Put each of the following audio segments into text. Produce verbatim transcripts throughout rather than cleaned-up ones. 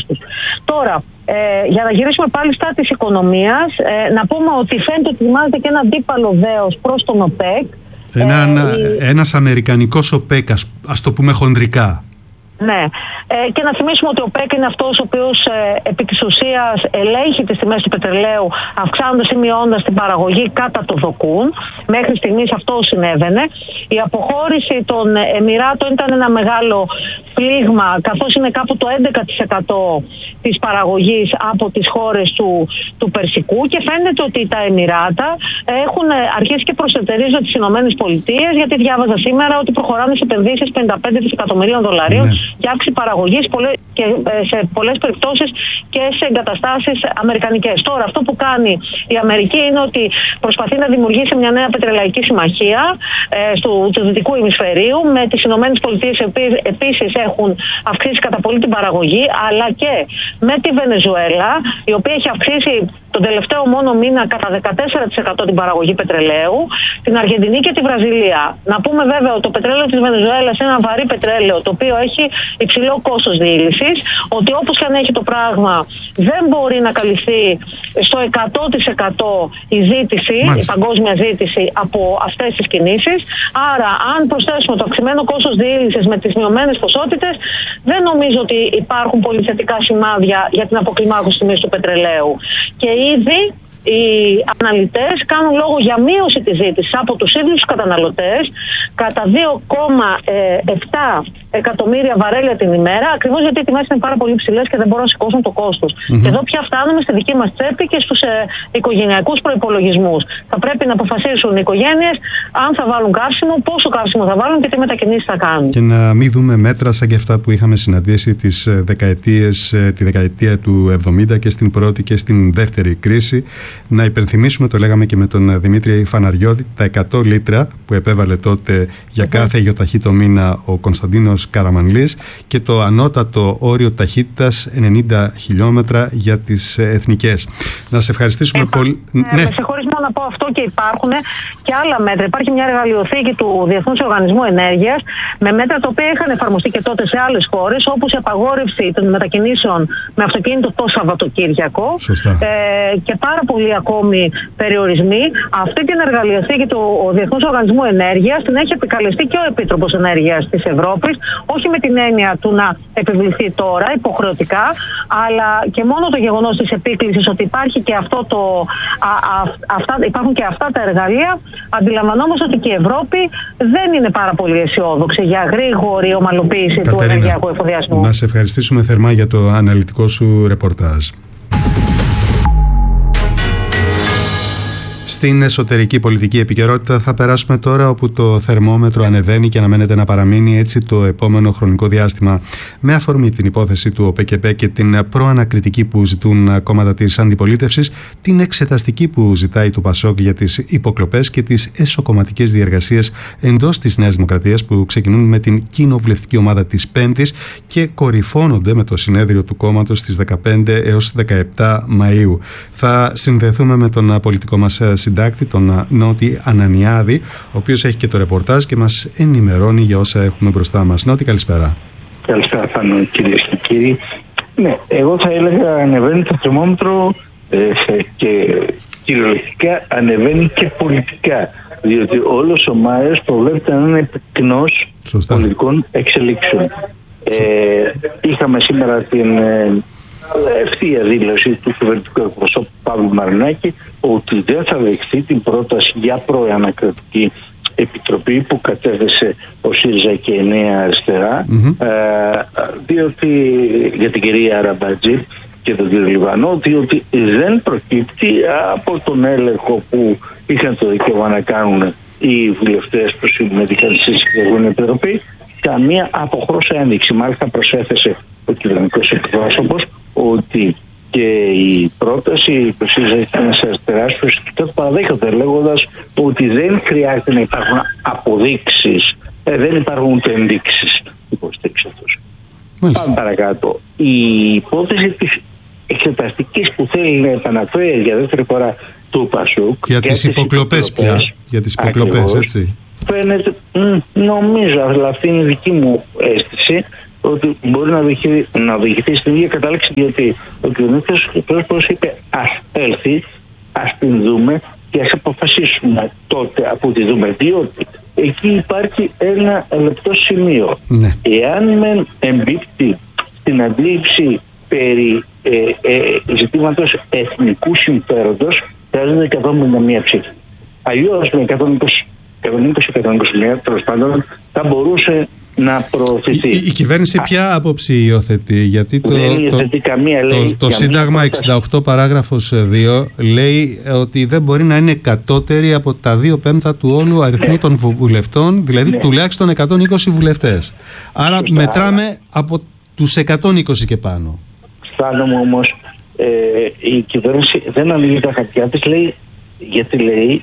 τους. Τώρα, ε, για να γυρίσουμε πάλι στα της οικονομίας, ε, να πούμε ότι φαίνεται ότι ετοιμάζεται και ένα αντίπαλο δέος προς τον ΟΠΕΚ. Ένα, ε, ένας αμερικανικός ΟΠΕΚ, ας, ας το πούμε χονδρικά. Ναι, ε, και να θυμίσουμε ότι ο ΟΠΕΚ είναι αυτός ο οποίος ε, επί της ουσίας ελέγχει τις τιμές του πετρελαίου, αυξάνοντας ή μειώνοντας την παραγωγή κατά το δοκούν. Μέχρι στιγμής αυτό συνέβαινε. Η αποχώρηση των Εμιράτων ήταν ένα μεγάλο πλήγμα, καθώς είναι κάπου το έντεκα τοις εκατό της παραγωγής από τις χώρες του, του Περσικού, και φαίνεται ότι τα Εμιράτα έχουν αρχίσει και προσετερίζονται τις Ηνωμένες Πολιτείες, γιατί διάβαζα σήμερα ότι προχωράνε σε επενδύσεις πενήντα πέντε δισεκατομμυρίων δολαρίων. Ναι. Για αύξηση παραγωγής και σε πολλές περιπτώσεις και σε εγκαταστάσεις αμερικανικές. Τώρα, αυτό που κάνει η Αμερική είναι ότι προσπαθεί να δημιουργήσει μια νέα πετρελαϊκή συμμαχία ε, στο, του δυτικού ημισφαιρίου με τις Ηνωμένες Πολιτείες, οι οποίες επίσης έχουν αυξήσει κατά πολύ την παραγωγή, αλλά και με τη Βενεζουέλα, η οποία έχει αυξήσει τον τελευταίο μόνο μήνα κατά δεκατέσσερα τοις εκατό την παραγωγή πετρελαίου, την Αργεντινή και τη Βραζιλία. Να πούμε βέβαια ότι το πετρέλαιο της Βενεζουέλας είναι ένα βαρύ πετρέλαιο, το οποίο έχει υψηλό κόστος διήλυσης, ότι όπως και αν έχει το πράγμα δεν μπορεί να καλυφθεί στο εκατό τοις εκατό η ζήτηση, Μάλιστα. η παγκόσμια ζήτηση από αυτές τις κινήσεις. Άρα, αν προσθέσουμε το αυξημένο κόστος διήλυσης με τις μειωμένες ποσότητες, δεν νομίζω ότι υπάρχουν πολύ θετικά σημάδια για την αποκλιμάκωση τιμής του πετρελαίου. Και ήδη οι αναλυτές κάνουν λόγο για μείωση της ζήτησης από τους ίδιους καταναλωτές κατά δύο κόμμα επτά εκατομμύρια βαρέλια την ημέρα, ακριβώς γιατί οι τιμές είναι πάρα πολύ ψηλές και δεν μπορούν να σηκώσουν το κόστος. Mm-hmm. Και εδώ πια φτάνουμε στη δική μας τσέπη και στους ε, οικογενειακούς προϋπολογισμούς. Θα πρέπει να αποφασίσουν οι οικογένειες αν θα βάλουν καύσιμο, πόσο καύσιμο θα βάλουν και τι μετακινήσεις θα κάνουν. Και να μην δούμε μέτρα σαν και αυτά που είχαμε συναντήσει τις δεκαετίες, τη δεκαετία του εβδομήντα και στην πρώτη και στην δεύτερη κρίση. Να υπενθυμίσουμε, το λέγαμε και με τον Δημήτρη Φαναριώτη, τα εκατό λίτρα που επέβαλε τότε για mm-hmm. κάθε γιοταχή το μήνα ο Κωνσταντίνος Καραμανλής και το ανώτατο όριο ταχύτητας ενενήντα χιλιόμετρα για τις εθνικές. Να σε ευχαριστήσουμε Επα... πολύ. Ε, ναι. Με συγχωρείς μόνο να πω αυτό, και υπάρχουν και άλλα μέτρα. Υπάρχει μια εργαλειοθήκη του Διεθνούς Οργανισμού Ενέργειας με μέτρα τα οποία είχαν εφαρμοστεί και τότε σε άλλες χώρες, όπως η απαγόρευση των μετακινήσεων με αυτοκίνητο το Σαββατοκύριακο ε, και πάρα πολλοί ακόμη περιορισμοί. Αυτή την εργαλειοθήκη του Διεθνούς Οργανισμού Ενέργειας την έχει επικαλεστεί και ο Επίτροπος Ενέργειας της Ευρώπης, όχι με την έννοια του να επιβληθεί τώρα υποχρεωτικά, αλλά και μόνο το γεγονός της επίκλησης ότι υπάρχει και αυτό το, α, α, αυτά, υπάρχουν και αυτά τα εργαλεία. Αντιλαμβανόμαστε ότι και η Ευρώπη δεν είναι πάρα πολύ αισιόδοξη για γρήγορη ομαλοποίηση Κατερίνα, του ενεργειακού εφοδιασμού. Να σε ευχαριστήσουμε θερμά για το αναλυτικό σου ρεπορτάζ. Στην εσωτερική πολιτική επικαιρότητα θα περάσουμε τώρα, όπου το θερμόμετρο ανεβαίνει και αναμένεται να παραμείνει έτσι το επόμενο χρονικό διάστημα. Με αφορμή την υπόθεση του ΟΠΕΚΕΠΕ και την προανακριτική που ζητούν κόμματα της αντιπολίτευσης, την εξεταστική που ζητάει το ΠΑΣΟΚ για τις υποκλοπές και τις εσωκομματικές διεργασίες εντός της Νέας Δημοκρατίας, που ξεκινούν με την κοινοβουλευτική ομάδα της Πέμπτης και κορυφώνονται με το συνέδριο του κόμματος στις δεκαπέντε έως δεκαεπτά Μαΐου. Θα συνδεθούμε με τον πολιτικό μας συντάκτη, τον Νότι Ανανιάδη, ο οποίος έχει και το ρεπορτάζ και μας ενημερώνει για όσα έχουμε μπροστά μας. Νότι, καλησπέρα. Καλησπέρα, Θάνο, κυρίες και κύριοι. Ναι, εγώ θα έλεγα ανεβαίνει το θερμόμετρο ε, και κυριολεκτικά ανεβαίνει και πολιτικά, διότι όλος ο Μάιος προβλέπεται να είναι πυκνός πολιτικών εξελίξεων. Ε, είχαμε σήμερα την ε, ευθεία δήλωση του κυβερνητικού εκπροσώπου Παύλου Μαρινάκη ότι δεν θα δεχθεί την πρόταση για προανακριτική επιτροπή που κατέθεσε ο ΣΥΡΙΖΑ και η Νέα Αριστερά, mm-hmm. ε, διότι για την κυρία Ραμπατζή και τον κύριο Λιβανό, διότι δεν προκύπτει από τον έλεγχο που είχαν το δικαίωμα να κάνουν οι βουλευτές που συμμετείχαν στη συγκεκριμένη επιτροπή καμία αποχρώση ένδειξη. Μάλιστα προσέθεσε ο κυβερνητικός εκπρόσωπος ότι και η πρόταση του ΣΥΡΙΖΑ και της Αριστεράς φυσικά το παραδέχονται, λέγοντας ότι δεν χρειάζεται να υπάρχουν αποδείξεις, ε, δεν υπάρχουν ούτε ενδείξεις υποστήριξη αυτός. Πάμε παρακάτω. Η υπόθεση της εξεταστικής που θέλει να επαναφέρει για δεύτερη φορά του ΠΑΣΟΚ για τις υποκλοπές πια, για τις υποκλοπές, έτσι. Φαίνεται, νομίζω, αλλά αυτή είναι η δική μου αίσθηση, ότι μπορεί να οδηγηθεί, να οδηγηθεί στην ίδια κατάληξη, γιατί ο κυβερνήτης πρόσωπος είπε ας έλθει, ας την δούμε και ας αποφασίσουμε τότε από τη δούμε, διότι εκεί υπάρχει ένα λεπτό σημείο. Ναι. Εάν μεν εμπίπτει στην αντίληψη περί ε, ε, ζητήματος εθνικού συμφέροντος, χρειάζεται εκατόν πενήντα μία ψήφοι. Αλλιώς με εκατόν είκοσι εκατόν είκοσι μία τέλος πάντων θα μπορούσε να προωθηθεί. Η, η κυβέρνηση ποια άποψη υιοθετεί? Γιατί το, το, το, καμία, λέει, το, το Σύνταγμα εξήντα οκτώ παράγραφος δύο λέει ότι δεν μπορεί να είναι κατώτερη από τα δύο πέμπτα του όλου αριθμού ναι. των βουλευτών, δηλαδή ναι. τουλάχιστον εκατόν είκοσι βουλευτές. Άρα Σωστά. μετράμε από τους εκατόν είκοσι και πάνω. Αισθάνομαι όμως ε, η κυβέρνηση δεν ανοίγει τα χαρτιά της, λέει, γιατί λέει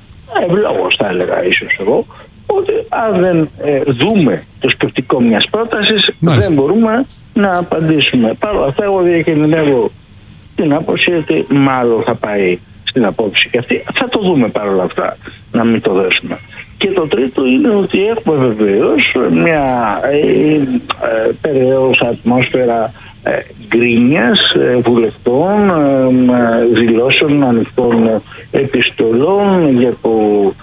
ευλόγως θα έλεγα ίσως εγώ, ότι αν δεν ε, δούμε το σκεπτικό μιας πρότασης Μάλιστα. δεν μπορούμε να απαντήσουμε. Παρ' όλα αυτά εγώ διακινδυνεύω την άποψη ότι μάλλον θα πάει στην απόψη και αυτή. Θα το δούμε παρ' όλα αυτά, να μην το δέσουμε. Και το τρίτο είναι ότι έχουμε βεβαίως μια ε, ε, περιέως ατμόσφαιρα ε, γκρίνιας ε, βουλευτών, ε, δηλώσεων ανοιχτών επιστολών για το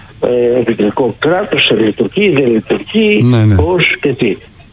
ε, επικριτικό κράτος, λειτουργεί, δεν λειτουργεί, ναι, ναι. πώς και τι.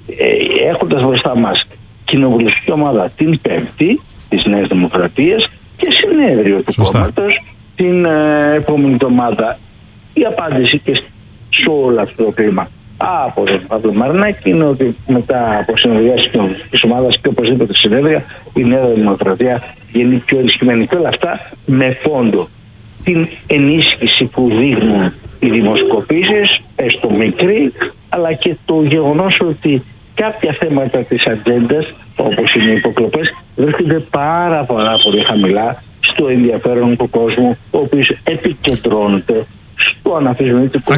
Ε, έχοντας μπροστά μας κοινοβουλευτική ομάδα την Πέμπτη της Νέας Δημοκρατίας και συνέδριο του κόμματος την ε, επόμενη εβδομάδα, η απάντηση και σε όλο αυτό το κλίμα από τον Παύλο Μαρινάκη είναι ότι μετά από συνεδριάσεις της ομάδας και οπωσδήποτε συνέδρια, η Νέα Δημοκρατία γίνει πιο ενισχυμένη. Και όλα αυτά με φόντο την ενίσχυση που δείχνουν οι δημοσκοπήσεις, έστω μικρή, αλλά και το γεγονός ότι κάποια θέματα της ατζέντας, όπως είναι οι υποκλοπές, βρίσκονται πάρα πάρα πολύ χαμηλά στο ενδιαφέρον του κόσμου, ο οποίος επικεντρώνεται στο αναφυσβήτητο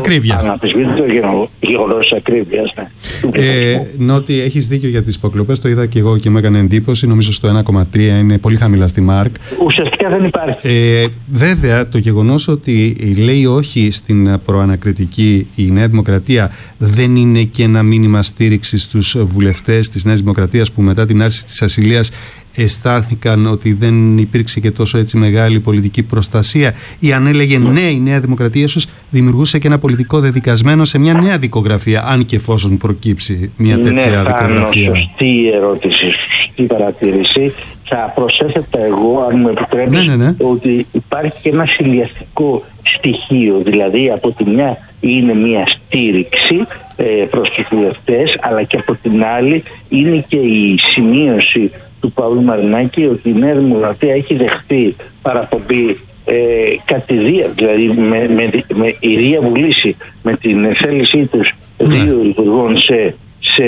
γεγονός της ακρίβειας. Ναι, ε, Νότι, έχεις δίκιο για τις υποκλοπές, το είδα και εγώ και μου έκανε εντύπωση, νομίζω στο ένα κόμμα τρία είναι πολύ χαμηλά στη ΜΑΡΚ. Ουσιαστικά δεν υπάρχει. Ε, βέβαια, το γεγονός ότι λέει όχι στην προανακριτική η Νέα Δημοκρατία δεν είναι και ένα μήνυμα στήριξη στους βουλευτές της Νέας Δημοκρατίας που μετά την άρση της ασυλίας αισθάνθηκαν ότι δεν υπήρξε και τόσο έτσι μεγάλη πολιτική προστασία, ή αν έλεγε ναι η Νέα Δημοκρατία ίσως δημιουργούσε και ένα πολιτικό δεδικασμένο σε μια νέα δικογραφία, αν και εφόσον προκύψει μια τέτοια ναι, δικογραφία. Ναι, σωστή η ερώτηση, σωστή παρατήρηση. Θα προσέθετα εγώ, αν μου επιτρέπεις, ναι, ναι, ναι. ότι υπάρχει και ένα συνδυαστικό στοιχείο, δηλαδή από τη μια είναι μια στήριξη ε, προς τους βουλευτές, αλλά και από την άλλη είναι και η σημείωση του Παύλου Μαρινάκη ότι η Νέα Δημοκρατία έχει δεχτεί παραπομπή ε, κατηδία, δηλαδή με, με, με ιδία βουλήση, με την θέλησή τους δύο υπουργών σε, σε,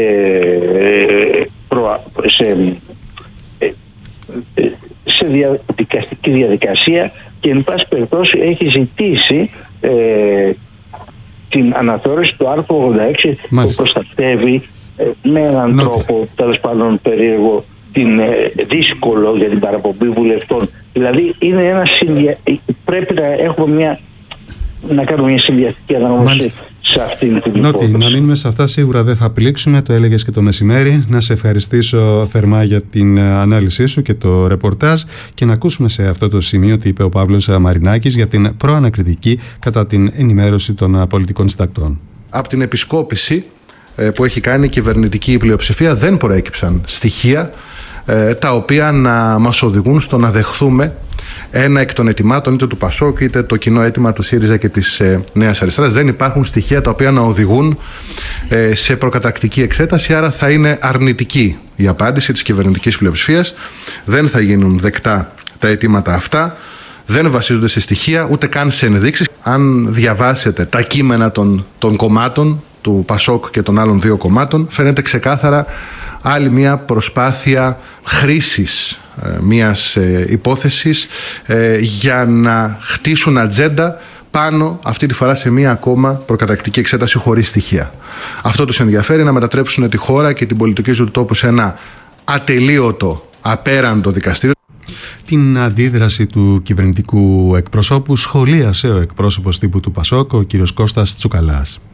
προ, σε, σε δια, δικαστική διαδικασία και εν πάση περιπτώσει έχει ζητήσει ε, την αναθεώρηση του άρθρου ογδόντα έξι Μάλιστα. που προστατεύει ε, με έναν Νότι. τρόπο τέλος πάντων περίεργο την, ε, δύσκολο για την παραπομπή βουλευτών. Δηλαδή είναι ένα συνδυα... πρέπει να έχουμε μια να κάνουμε μια συνδυαστική αναγνώριση σε αυτήν την Νότι, να μείνουμε σε αυτά, σίγουρα δεν θα πλήξουμε, το έλεγες και το μεσημέρι. Να σε ευχαριστήσω θερμά για την ανάλυση σου και το ρεπορτάζ και να ακούσουμε σε αυτό το σημείο τι είπε ο Παύλος Μαρινάκης για την προανακριτική κατά την ενημέρωση των πολιτικών συντακτών. Από την επισκόπηση που έχει κάνει η κυβερνητική πλειοψηφία δεν προέκυψαν στοιχεία τα οποία να μας οδηγούν στο να δεχθούμε ένα εκ των αιτημάτων είτε του ΠΑΣΟΚ είτε το κοινό αίτημα του ΣΥΡΙΖΑ και της ε, Νέας Αριστεράς. Δεν υπάρχουν στοιχεία τα οποία να οδηγούν ε, σε προκαταρκτική εξέταση, άρα θα είναι αρνητική η απάντηση της κυβερνητικής πλειοψηφίας. Δεν θα γίνουν δεκτά τα αιτήματα αυτά, δεν βασίζονται σε στοιχεία ούτε καν σε ενδείξεις. Αν διαβάσετε τα κείμενα των, των κομμάτων, του ΠΑΣΟΚ και των άλλων δύο κομμάτων, φαίνεται ξεκάθαρα άλλη μια προσπάθεια χρήσης ε, μιας ε, υπόθεσης ε, για να χτίσουν ατζέντα πάνω αυτή τη φορά σε μια ακόμα προκαταρκτική εξέταση χωρίς στοιχεία. Αυτό τους ενδιαφέρει, να μετατρέψουν τη χώρα και την πολιτική ζωή του τόπου σε ένα ατελείωτο, απέραντο δικαστήριο. Την αντίδραση του κυβερνητικού εκπροσώπου σχολίασε ο εκπρόσωπος τύπου του ΠΑΣΟΚ, ο κ. Κώστας Τσουκαλάς.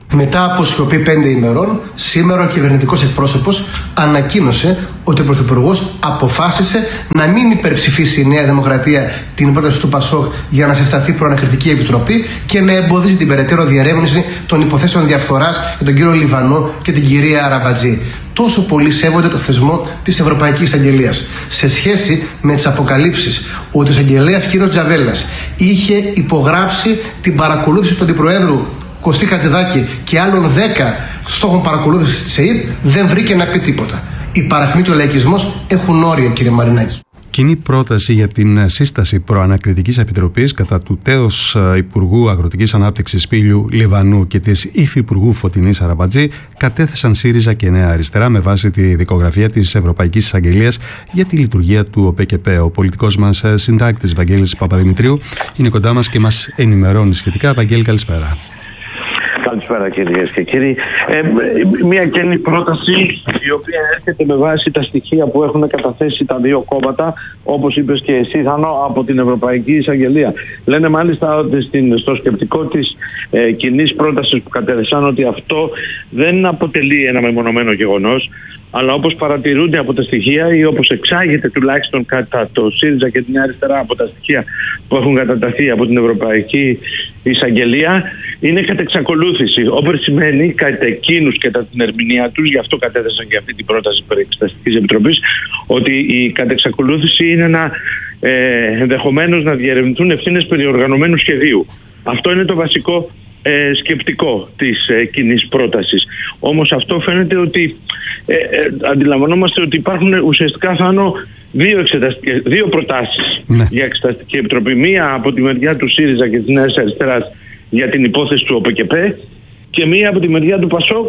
Μετά από σιωπή πέντε ημερών, σήμερα ο κυβερνητικός εκπρόσωπος ανακοίνωσε ότι ο Πρωθυπουργός αποφάσισε να μην υπερψηφίσει η Νέα Δημοκρατία την πρόταση του Πασόκ για να συσταθεί προανακριτική επιτροπή και να εμποδίσει την περαιτέρω διερεύνηση των υποθέσεων διαφθοράς για τον κύριο Λιβανό και την κυρία Αραμπατζή. Τόσο πολύ σέβονται το θεσμό της Ευρωπαϊκής Εισαγγελίας. Σε σχέση με τις αποκαλύψεις ότι ο εισαγγελέας κ. Τζαβέλας είχε υπογράψει την παρακολούθηση του Αντιπροέδρου Κωστή Χατζηδάκη και άλλων δέκα στόχων παρακολούθησης της ΕΕΠ, δεν βρήκε να πει τίποτα. Η παρακμή και ο λαϊκισμός έχουν όρια, κύριε Μαρινάκη. Κοινή πρόταση για την σύσταση προανακριτικής επιτροπής κατά του τέως Υπουργού Αγροτικής Ανάπτυξης Πήλιου Λιβανού και της Υφυπουργού Φωτεινής Αραμπατζή κατέθεσαν ΣΥΡΙΖΑ και Νέα Αριστερά με βάση τη δικογραφία της Ευρωπαϊκής Εισαγγελίας για τη λειτουργία του ΟΠΕΚΕΠΕ. Ο πολιτικός μας συντάκτης Βαγγέλης Παπαδημητρίου είναι κοντά μας και μας ενημερώνει σχετικά. Βαγγέλη, καλησπέρα. Καλησπέρα κυρίες και κύριοι. Ε, μια καινή πρόταση η οποία έρχεται με βάση τα στοιχεία που έχουν καταθέσει τα δύο κόμματα, όπως είπες και εσύ Θάνο, από την Ευρωπαϊκή Εισαγγελία. Λένε μάλιστα ότι στην, στο σκεπτικό της ε, κοινής πρότασης που κατέθεσαν ότι αυτό δεν αποτελεί ένα μεμονωμένο γεγονός, αλλά όπως παρατηρούνται από τα στοιχεία ή όπως εξάγεται τουλάχιστον κατά το ΣΥΡΙΖΑ και την Νέα Αριστερά από τα στοιχεία που έχουν καταταθεί από την Ευρωπαϊκή Εισαγγελία, είναι κατεξακολούθηση. Όπως σημαίνει κατά εκείνους και κατά την ερμηνεία τους, γι' αυτό κατέθεσαν και αυτή την πρόταση περί Εξεταστικής Επιτροπής, ότι η κατεξακολούθηση είναι να ε, ενδεχομένως να διερευνηθούν ευθύνες περί οργανωμένου σχεδίου. Αυτό είναι το βασικό ε, σκεπτικό της ε, κοινής πρότασης. Όμως αυτό φαίνεται ότι ε, ε, αντιλαμβανόμαστε ότι υπάρχουν ουσιαστικά Θάνο δύο, δύο προτάσεις ναι. για Εξεταστική Επιτροπή. Μία από τη μεριά του ΣΥΡΙΖΑ και της Νέας Αριστεράς για την υπόθεση του ΟΠΕΚΕΠΕ και μία από τη μεριά του ΠΑΣΟΚ.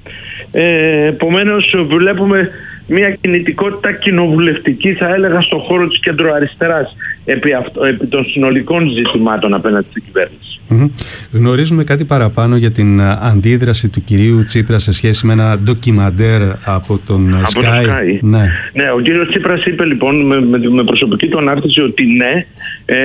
Ε, επομένως βλέπουμε μια κινητικότητα κοινοβουλευτική, θα έλεγα, στον χώρο της κεντροαριστεράς επί, αυτο, επί των συνολικών ζητημάτων απέναντι στην κυβέρνηση. Mm-hmm. Γνωρίζουμε κάτι παραπάνω για την αντίδραση του κυρίου Τσίπρα σε σχέση με ένα ντοκιμαντέρ από τον από Sky. Το Sky. Ναι. ναι, ο κύριος Τσίπρας είπε λοιπόν με, με, με προσωπική του ανάρτηση ότι ναι, ε,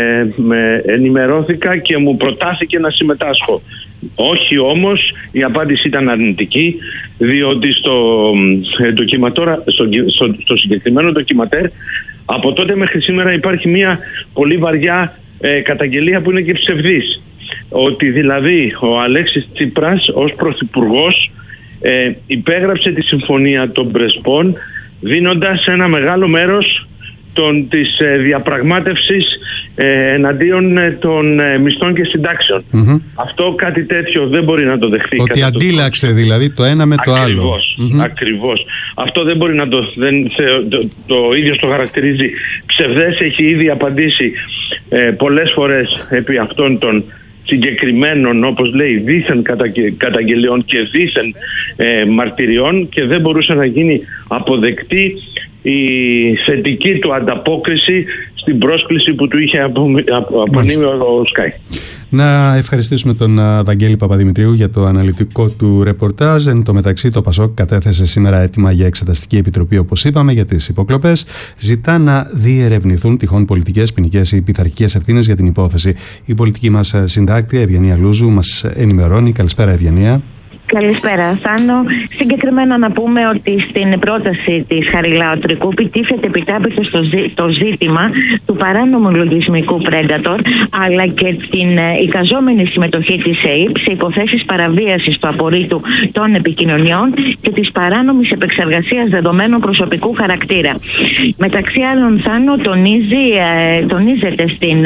με ενημερώθηκα και μου προτάθηκε να συμμετάσχω. Όχι όμως, η απάντηση ήταν αρνητική, διότι στο, ντοκιματόρα, στο, στο, στο συγκεκριμένο ντοκιματέρ από τότε μέχρι σήμερα υπάρχει μια πολύ βαριά ε, καταγγελία που είναι και ψευδής. Ότι δηλαδή ο Αλέξης Τσίπρας ως πρωθυπουργός ε, υπέγραψε τη συμφωνία των Πρεσπών δίνοντας ένα μεγάλο μέρος των, της ε, διαπραγμάτευσης ε, εναντίον ε, των ε, μισθών και συντάξεων. Mm-hmm. Αυτό κάτι τέτοιο δεν μπορεί να το δεχθεί. Ότι αντίλαξε το... δηλαδή το ένα με το ακριβώς, άλλο. Mm-hmm. Ακριβώς. Αυτό δεν μπορεί να το... Δεν, το, το ίδιο το χαρακτηρίζει ψευδές. Έχει ήδη απαντήσει ε, πολλές φορές επί αυτών των συγκεκριμένων, όπως λέει, δίθεν καταγγελιών και δίθεν ε, μαρτυριών και δεν μπορούσε να γίνει αποδεκτή η θετική του ανταπόκριση στην πρόσκληση που του είχε απονείμει ο Sky. Να ευχαριστήσουμε τον Βαγγέλη Παπαδημητρίου για το αναλυτικό του ρεπορτάζ. Εν τω μεταξύ, το ΠΑΣΟΚ κατέθεσε σήμερα έτοιμα για Εξεταστική Επιτροπή, όπως είπαμε, για τις υποκλοπές. Ζητά να διερευνηθούν τυχόν πολιτικές, ποινικές ή πειθαρχικές ευθύνες για την υπόθεση. Η πολιτική μας συντάκτρια Ευγενία Λούζου μας ενημερώνει. Καλησπέρα, Ευγενία. Καλησπέρα, Θάνο. Συγκεκριμένα να πούμε ότι στην πρόταση της Χαριλάου-Τρικούπη τίθεται επιτάπητο στο ζή, το ζήτημα του παράνομου λογισμικού Predator, αλλά και την εικαζόμενη συμμετοχή της ΕΕΠ σε υποθέσεις παραβίασης του απορρίτου των επικοινωνιών και της παράνομης επεξεργασίας δεδομένων προσωπικού χαρακτήρα. Μεταξύ άλλων, Θάνο, τονίζει, τονίζεται στην,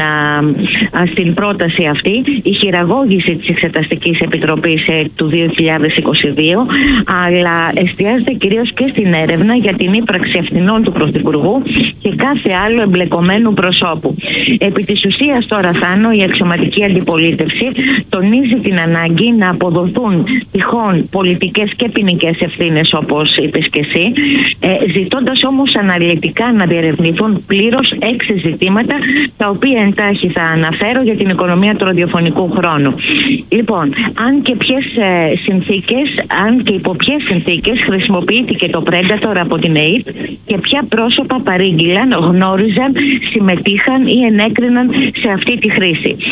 στην πρόταση αυτή η χειραγώγηση της Εξεταστικής Επιτροπής του δύο χιλιάδες είκοσι δύο, αλλά εστιάζεται κυρίως και στην έρευνα για την ύπραξη ευθυνών του Πρωθυπουργού και κάθε άλλο εμπλεκομένου προσώπου. Επί της ουσίας τώρα, Θάνο, η αξιωματική αντιπολίτευση τονίζει την ανάγκη να αποδοθούν τυχόν πολιτικές και ποινικές ευθύνες, όπως είπες και εσύ, ε, ζητώντας όμως αναλυτικά να διερευνηθούν πλήρως έξι ζητήματα, τα οποία εντάχει θα αναφέρω για την οικονομία του ραδιοφωνικού χρόνου. Λοιπόν, αν και ποιες ε, συνθήκες, αν και υπό ποιες συνθήκες χρησιμοποιήθηκε το Predator από την ΕΕΠ και ποια πρόσωπα παρήγγειλαν, γνώριζαν, συμμετείχαν ή ενέκριναν σε αυτή τη χρήση.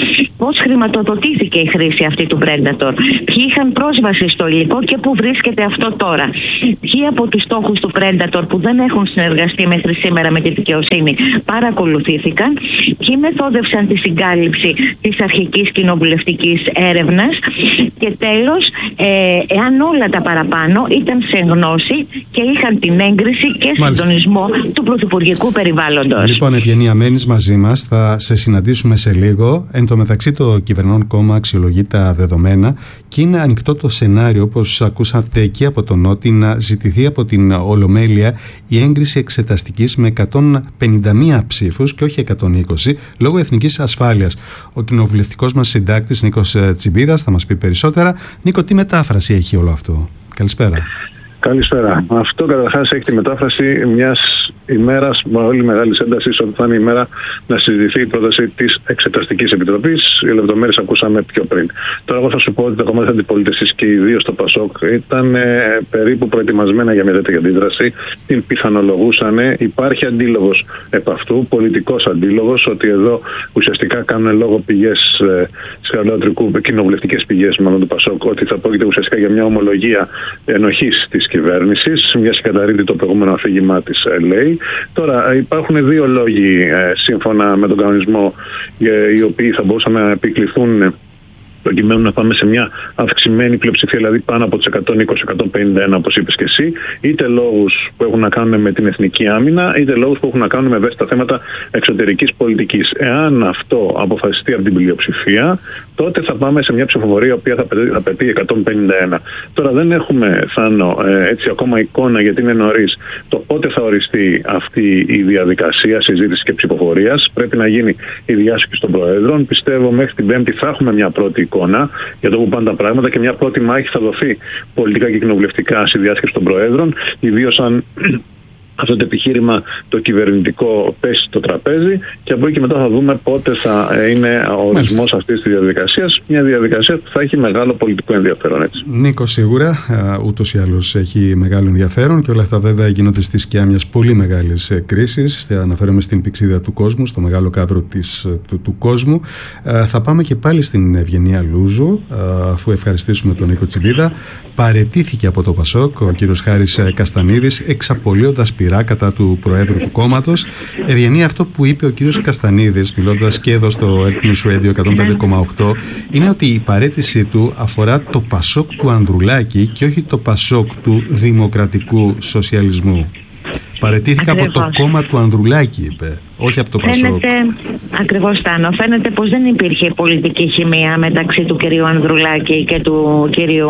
πώς χρηματοδοτήθηκε η χρήση αυτή του Predator, ποιοι είχαν πρόσβαση στο υλικό και πού βρίσκεται αυτό τώρα, ποιοι από τους στόχους του Predator που δεν έχουν συνεργαστεί μέχρι σήμερα με τη δικαιοσύνη παρακολουθήθηκαν, ποιοι μεθόδευσαν τη συγκάλυψη της αρχικής κοινοβουλευτικής έρευνας και τέλος, ε, εάν όλα τα παραπάνω ήταν σε γνώση και είχαν την έγκριση και Μάλιστα. συντονισμό του πρωθυπουργικού περιβάλλοντος. Λοιπόν, Ευγενία, μένεις μαζί μας, θα σε συναντήσουμε σε λίγο. Εν τω μεταξύ, το κυβερνών κόμμα αξιολογεί τα δεδομένα και είναι ανοιχτό το σενάριο, όπως ακούσατε και από τον Νότι, να ζητηθεί από την Ολομέλεια η έγκριση εξεταστικής με εκατόν πενήντα μία ψήφους και όχι εκατόν είκοσι, λόγω εθνικής ασφάλειας. Ο κοινοβουλευτικός μας συντάκτης Νίκος Τσιμπίδας θα μας πει περισσότερα. Νίκο, τι μετάφραση έχει όλο αυτό? Καλησπέρα. Καλησπέρα. Αυτό καταρχάς έχει τη μετάφραση μιας ημέρας με όλη μεγάλη ένταση, ότι θα είναι η μέρα να συζητηθεί η πρόταση της Εξεταστικής Επιτροπής. Οι λεπτομέρειες ακούσαμε πιο πριν. Τώρα, εγώ θα σου πω ότι τα κομμάτια της αντιπολίτευσης και ιδίως στο ΠΑΣΟΚ ήταν ε, περίπου προετοιμασμένα για μια τέτοια αντίδραση. Την πιθανολογούσαν. Υπάρχει αντίλογος επ' αυτού, πολιτικός αντίλογος, ότι εδώ ουσιαστικά κάνουν λόγο πηγές ε, σχεδόν κοινοβουλευτικές πηγές μάλλον του ΠΑΣΟΚ, ότι θα πρόκειται ουσιαστικά για μια ομολογία ενοχής της κυβέρνησης, μια συγκαταρρύτητη το προηγούμενο αφήγημά της, λέει. Τώρα, υπάρχουν δύο λόγοι ε, σύμφωνα με τον κανονισμό, ε, οι οποίοι θα μπορούσαν να επικληθούν προκειμένου να πάμε σε μια αυξημένη πλειοψηφία, δηλαδή πάνω από τις εκατόν είκοσι με εκατόν πενήντα ένα, όπως είπες και εσύ, είτε λόγους που έχουν να κάνουν με την εθνική άμυνα, είτε λόγους που έχουν να κάνουν με ευαίσθητα θέματα εξωτερικής πολιτικής. Εάν αυτό αποφασιστεί από την πλειοψηφία, τότε θα πάμε σε μια ψηφοφορία η οποία θα πετύχει εκατόν πενήντα ένα. Τώρα δεν έχουμε, Θάνο, έτσι ακόμα εικόνα, γιατί είναι νωρίς, το πότε θα οριστεί αυτή η διαδικασία συζήτηση και ψηφοφορίας. Πρέπει να γίνει η διάσκεψη των Προέδρων. Πιστεύω μέχρι την Πέμπτη θα έχουμε μια πρώτη εικόνα για το που πάνε τα πράγματα και μια πρώτη μάχη θα δοθεί πολιτικά και κοινοβουλευτικά στη διάσκεψη των Προέδρων, ιδίως αν αυτό το επιχείρημα το κυβερνητικό πέσει στο τραπέζι, και από εκεί και μετά θα δούμε πότε θα είναι ο ορισμός αυτής της διαδικασίας. Μια διαδικασία που θα έχει μεγάλο πολιτικό ενδιαφέρον, έτσι. Νίκο, σίγουρα ούτως ή άλλως έχει μεγάλο ενδιαφέρον, και όλα αυτά βέβαια γίνονται στη σκιά μιας πολύ μεγάλης κρίσης. Αναφέρομαι στην πηξίδα του κόσμου, στο μεγάλο κάδρο της, του, του κόσμου. Θα πάμε και πάλι στην Ευγενία Λούζου, αφού ευχαριστήσουμε τον Νίκο Τσιμπίδα. Παραιτήθηκε από το ΠΑΣΟΚ ο κύριος Χάρης Καστανίδης, εξαπολύοντας πειρά κατά του Προέδρου του κόμματος. Ευγενία, αυτό που είπε ο κύριος Καστανίδης, μιλώντας και εδώ στο Earth News Radio εκατόν πέντε κόμμα οκτώ, είναι ότι η παραίτησή του αφορά το ΠΑΣΟΚ του Ανδρουλάκη και όχι το ΠΑΣΟΚ του Δημοκρατικού Σοσιαλισμού. Παραιτήθηκα από το κόμμα του Ανδρουλάκη, είπε, όχι από το ΠΑΣΟΚ. Φαίνεται, ακριβώς, Τάνο, φαίνεται πως δεν υπήρχε πολιτική χημεία μεταξύ του κυρίου Ανδρουλάκη και του κυρίου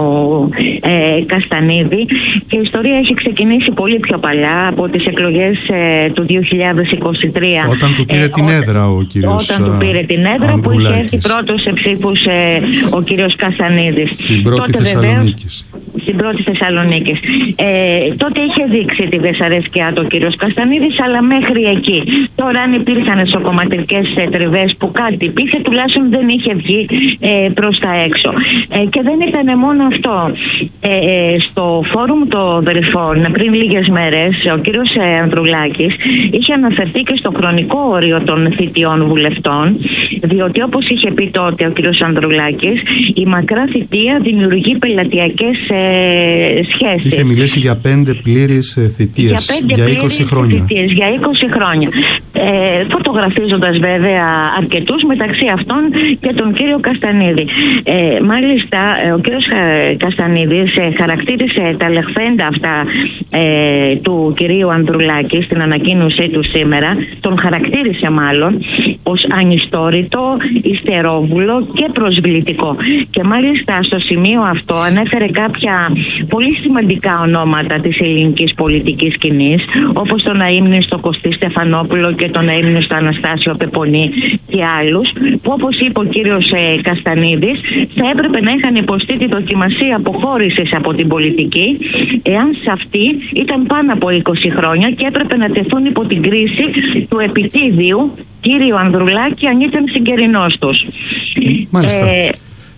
ε, Καστανίδη, και η ιστορία έχει ξεκινήσει πολύ πιο παλιά, από τις εκλογές ε, του δύο χιλιάδες είκοσι τρία. Όταν του πήρε ε, την έδρα ο κύριος Όταν του πήρε την έδρα, που είχε έρθει πρώτος σε ψήφους ε, ο κύριος Καστανίδης. Στην πρώτη Θεσσαλονίκης. Στην πρώτη Θεσσαλονίκης. Ε, τότε είχε δείξει τη δυσαρέσκειά του ο κύριος Καστανίδης, αλλά μέχρι εκεί. Τώρα, αν υπήρχαν εσωκομματικές τριβές που κάτι υπήρχε, τουλάχιστον δεν είχε βγει ε, προς τα έξω. Ε, και δεν ήταν μόνο αυτό. Ε, στο φόρουμ των Δελφών πριν λίγες μέρες, ο κύριος Ανδρουλάκης είχε αναφερθεί και στο χρονικό όριο των θητιών βουλευτών, διότι όπως είχε πει τότε ο κύριος Ανδρουλάκης, η μακρά θητεία δημιουργεί πελατειακές ε, σχέσεις. Είχε μιλήσει για πέντε πλήρεις θητείες, για, πέντε για είκοσι χρόνια. Θητείες, για είκοσι χρόνια. Ε, φωτογραφίζοντας βέβαια αρκετούς, μεταξύ αυτών και τον κύριο Καστανίδη. Ε, μάλιστα ο κύριος Καστανίδης ε, χαρακτήρισε τα λεχθέντα αυτά ε, του κυρίου Ανδρουλάκη στην ανακοίνωσή του σήμερα, τον χαρακτήρισε μάλλον ως ανιστόρητο, υστερόβουλο και προσβλητικό. Και μάλιστα στο σημείο αυτό ανέφερε κάποια πολύ σημαντικά ονόματα της ελληνικής πολιτικής σκηνής, όπως τον αείμνηστο Κωστή Στεφανόπουλο και τον αείμνηστο Αναστάσιο Πεπονή και άλλους, που όπως είπε ο κύριος ε, Καστανίδης, θα έπρεπε να είχαν υποστεί τη δοκιμασία αποχώρησης από την πολιτική, εάν σε αυτή ήταν πάνω από είκοσι χρόνια και έπρεπε να τεθούν υπό την κρίση του επιτίδιου κύριο Ανδρουλάκη, αν ήταν συγκερινός τους. Μάλιστα. Ε,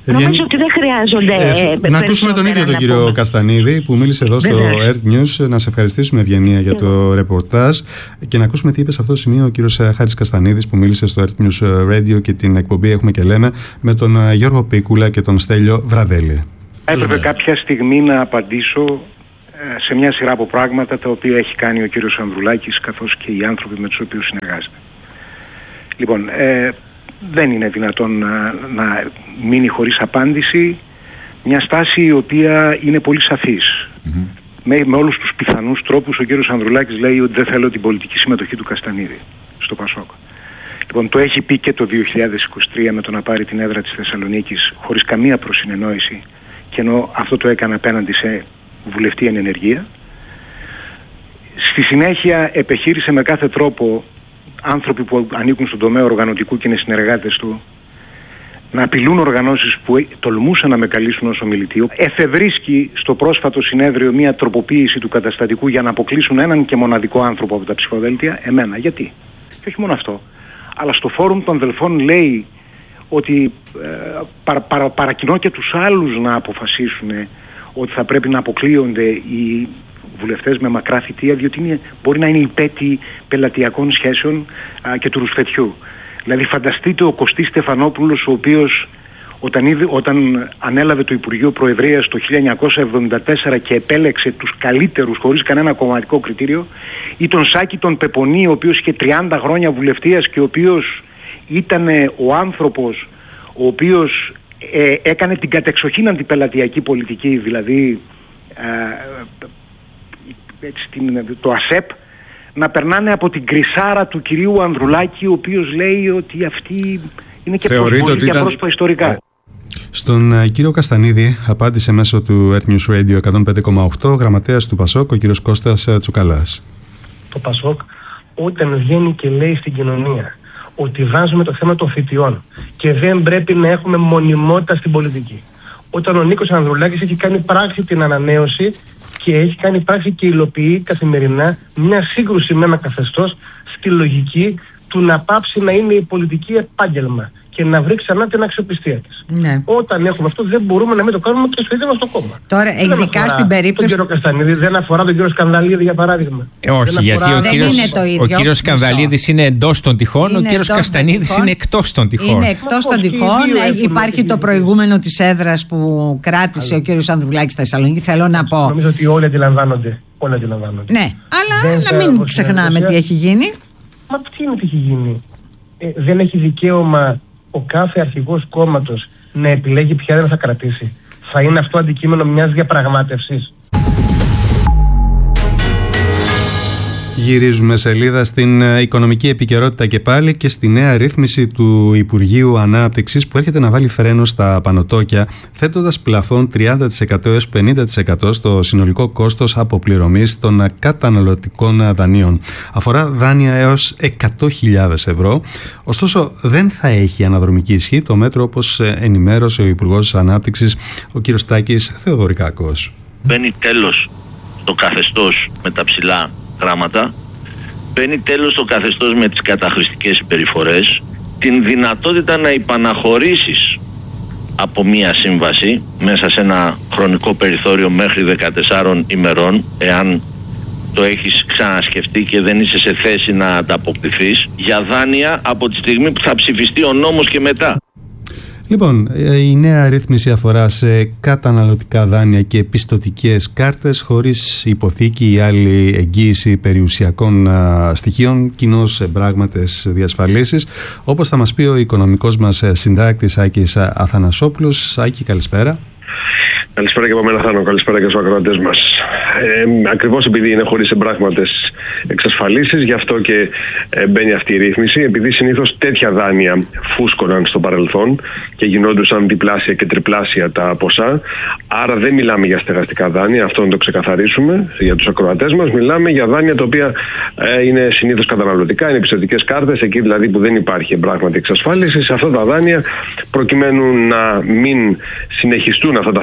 Νομίζω ότι δεν χρειάζονται. Ε, να ακούσουμε τον ίδιο τον κύριο Καστανίδη που μίλησε εδώ στο Earth News. Να σε ευχαριστήσουμε, Ευγενία, για το ρεπορτάζ και να ακούσουμε τι είπε σε αυτό το σημείο ο κύριος Χάρης Καστανίδης που μίλησε στο Earth News Radio και την εκπομπή Έχουμε και Λέμε με τον Γιώργο Πίκουλα και τον Στέλιο Βραδέλη. Έπρεπε κάποια στιγμή να απαντήσω σε μια σειρά από πράγματα τα οποία έχει κάνει ο κύριος Ανδρουλάκης καθώς και οι άνθρωποι με τους οποίους συνεργάζεται. Λοιπόν, ε, δεν είναι δυνατόν να, να μείνει χωρίς απάντηση μια στάση η οποία είναι πολύ σαφής. Mm-hmm. Με, με όλους τους πιθανούς τρόπους ο κύριος Ανδρουλάκης λέει ότι δεν θέλω την πολιτική συμμετοχή του Καστανίδη στο Πασόκ. Λοιπόν, το έχει πει και το δύο χιλιάδες είκοσι τρία με το να πάρει την έδρα της Θεσσαλονίκης χωρίς καμία προσυνεννόηση και ενώ αυτό το έκανε απέναντι σε βουλευτή εν ενεργεία. Στη συνέχεια επιχείρησε με κάθε τρόπο άνθρωποι που ανήκουν στον τομέα οργανωτικού και είναι συνεργάτες του να απειλούν οργανώσεις που τολμούσαν να με καλήσουν ως ομιλητή. Εφευρίσκει στο πρόσφατο συνέδριο μια τροποποίηση του καταστατικού για να αποκλείσουν έναν και μοναδικό άνθρωπο από τα ψηφοδέλτια, εμένα. Γιατί? Και όχι μόνο αυτό. Αλλά στο φόρουμ των Δελφών λέει ότι ε, παρα, παρα, παρακινώ και τους άλλους να αποφασίσουν ότι θα πρέπει να αποκλείονται οι βουλευτές με μακρά θητεία, διότι είναι, μπορεί να είναι υπέτειοι πελατειακών σχέσεων α, και του ρουσφετιού. Δηλαδή φανταστείτε ο Κωστής Στεφανόπουλος, ο οποίος όταν, είδε, όταν ανέλαβε το Υπουργείο Προεδρίας το χίλια εννιακόσια εβδομήντα τέσσερα και επέλεξε τους καλύτερους χωρίς κανένα κομματικό κριτήριο, ή τον Σάκη τον Πεπονή, ο οποίος είχε τριάντα χρόνια βουλευτείας και ο οποίος ήταν ο άνθρωπος ο οποίος ε, έκανε την κατεξοχήν αντιπελατειακή πολιτική, δηλαδή ε, έτσι, την, το ΑΣΕΠ, να περνάνε από την κρυσάρα του κυρίου Ανδρουλάκη, ο οποίος λέει ότι αυτή είναι και προσβολή για πρόσωπα ιστορικά. Στον uh, κύριο Καστανίδη απάντησε μέσω του Earth News Radio εκατόν πέντε κόμμα οκτώ γραμματέας του Πασόκ, ο κύριος Κώστας Τσουκαλάς. Το Πασόκ όταν βγαίνει και λέει στην κοινωνία ότι βάζουμε το θέμα των θητιών και δεν πρέπει να έχουμε μονιμότητα στην πολιτική. Όταν ο Νίκος Ανδρουλάκης έχει κάνει πράξη την ανανέωση και έχει κάνει πράξη και υλοποιεί καθημερινά μια σύγκρουση με ένα καθεστώς στη λογική του να πάψει να είναι η πολιτική επάγγελμα και να βρει ξανά την αξιοπιστία της. Ναι. Όταν έχουμε αυτό, δεν μπορούμε να μην το κάνουμε και στο ίδιο μας το κόμμα. Τώρα, ειδικά στην περίπτωση. Τον κύριο Καστανίδη, δεν αφορά τον κύριο Σκανδαλίδη, για παράδειγμα. Ε, όχι, γιατί αφορά... ο κύριος, ο κύριος Σκανδαλίδης είναι εντός των τυχών, είναι ο κύριος Καστανίδης είναι εκτός των τυχών. Είναι εκτός των τυχών. Υπάρχει το προηγούμενο της έδρας που κράτησε Αλλά... ο κύριος Ανδρουλάκης στη Θεσσαλονίκη. Θέλω να πω. Νομίζω ότι όλοι αντιλαμβάνονται. Όλοι αντιλαμβάνονται. Ναι, αλλά να μην ξεχνάμε τι έχει γίνει. Μα τι είναι τι έχει γίνει. Δεν έχει δικαίωμα ο κάθε αρχηγός κόμματος να επιλέγει ποια δεν θα κρατήσει. Θα είναι αυτό αντικείμενο μιας διαπραγμάτευσης. Γυρίζουμε σελίδα στην οικονομική επικαιρότητα και πάλι και στη νέα ρύθμιση του Υπουργείου Ανάπτυξης που έρχεται να βάλει φρένο στα πανωτόκια, θέτοντας πλαφόν τριάντα τοις εκατό έως πενήντα τοις εκατό στο συνολικό κόστος αποπληρωμής των καταναλωτικών δανείων. Αφορά δάνεια έως εκατό χιλιάδες ευρώ. Ωστόσο, δεν θα έχει αναδρομική ισχύ το μέτρο, όπως ενημέρωσε ο Υπουργός Ανάπτυξης, ο κ. Τάκης Θεοδωρικάκος. Μπαίνει τέλος το καθεστώς με τα ψηλά γράμματα, μπαίνει τέλος το καθεστώς με τις καταχρηστικές συμπεριφορές, την δυνατότητα να υπαναχωρήσεις από μία σύμβαση μέσα σε ένα χρονικό περιθώριο μέχρι δεκατεσσάρων ημερών, εάν το έχεις ξανασκεφτεί και δεν είσαι σε θέση να ανταποκριθείς, για δάνεια από τη στιγμή που θα ψηφιστεί ο νόμος και μετά. Λοιπόν, η νέα ρύθμιση αφορά σε καταναλωτικά δάνεια και πιστωτικές κάρτες χωρίς υποθήκη ή άλλη εγγύηση περιουσιακών στοιχείων, κοινώς εμπράγματες διασφαλίσεις, όπως θα μας πει ο οικονομικός μας συντάκτης Άκης Αθανασόπουλος. Άκη, καλησπέρα. Καλησπέρα και από μένα, Θάνο. Καλησπέρα και στους ακροατές μας. Ε, ακριβώς επειδή είναι χωρίς εμπράγματες εξασφαλίσεις, γι' αυτό και ε, μπαίνει αυτή η ρύθμιση. Επειδή συνήθως τέτοια δάνεια φούσκωναν στο παρελθόν και γινόντουσαν διπλάσια και τριπλάσια τα ποσά. Άρα δεν μιλάμε για στεγαστικά δάνεια, αυτό να το ξεκαθαρίσουμε για τους ακροατές μας. Μιλάμε για δάνεια τα οποία ε, είναι συνήθως καταναλωτικά, είναι πιστωτικές κάρτες, εκεί δηλαδή που δεν υπάρχει εμπράγματη εξασφάλιση. Σε αυτά τα δάνεια, προκειμένου να μην συνεχιστούν αυτά τα φαινόμενα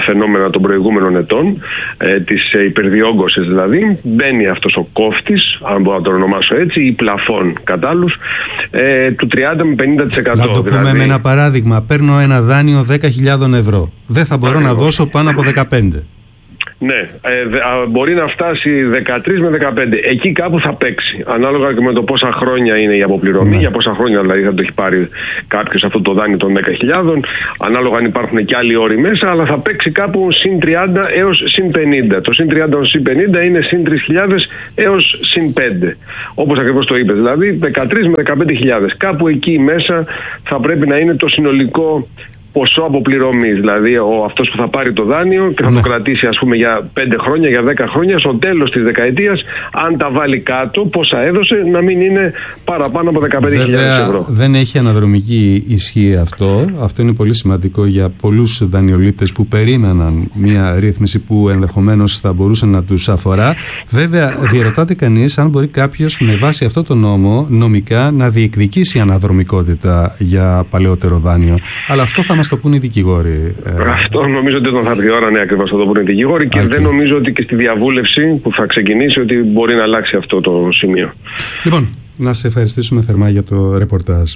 νούμερα των προηγούμενων ετών, ε, τις υπερδιόγκωσες δηλαδή, μπαίνει αυτός ο κόφτης, αν μπορώ να το ονομάσω έτσι, ή πλαφόν κατά άλλους, ε, του τριάντα με πενήντα τοις εκατό. Να το πούμε δηλαδή, με ένα παράδειγμα, παίρνω ένα δάνειο δέκα χιλιάδες ευρώ, δεν θα μπορώ Ακριβώς. να δώσω πάνω από δεκαπέντε. Ναι, ε, δε, α, μπορεί να φτάσει δεκατρία με δεκαπέντε. Εκεί κάπου θα παίξει. Ανάλογα και με το πόσα χρόνια είναι η αποπληρωμή, ναι. για πόσα χρόνια δηλαδή θα το έχει πάρει κάποιος αυτό το δάνειο των δέκα χιλιάδες. Ανάλογα αν υπάρχουν και άλλοι όροι μέσα, αλλά θα παίξει κάπου συν τριάντα έως συν πενήντα. Το συν τριάντα έως συν πενήντα είναι συν τρεις χιλιάδες έως συν πέντε. Όπως ακριβώς το είπες. Δηλαδή δεκατρία με δεκαπέντε χιλιάδες. Κάπου εκεί μέσα θα πρέπει να είναι το συνολικό ποσό αποπληρωμής, δηλαδή ο, αυτός που θα πάρει το δάνειο και θα ναι. το κρατήσει ας πούμε για πέντε χρόνια, για δέκα χρόνια, στο τέλος της δεκαετίας, αν τα βάλει κάτω, πόσα έδωσε, να μην είναι παραπάνω από δεκαπέντε χιλιάδες ευρώ. Δεν έχει αναδρομική ισχύ αυτό. Αυτό είναι πολύ σημαντικό για πολλούς δανειολήπτες που περίμεναν μια ρύθμιση που ενδεχομένως θα μπορούσε να τους αφορά. Βέβαια, διερωτάται κανείς αν μπορεί κάποιος με βάση αυτό το νόμο νομικά να διεκδικήσει αναδρομικότητα για παλαιότερο δάνειο. Αλλά αυτό θα μας το πούνε οι δικηγόροι. Αυτό νομίζω ότι όταν θα έρθει η ώρα, ναι, ακριβώς θα το πούνε οι δικηγόροι και okay. δεν νομίζω ότι και στη διαβούλευση που θα ξεκινήσει ότι μπορεί να αλλάξει αυτό το σημείο. Λοιπόν, να σε ευχαριστήσουμε θερμά για το ρεπορτάζ.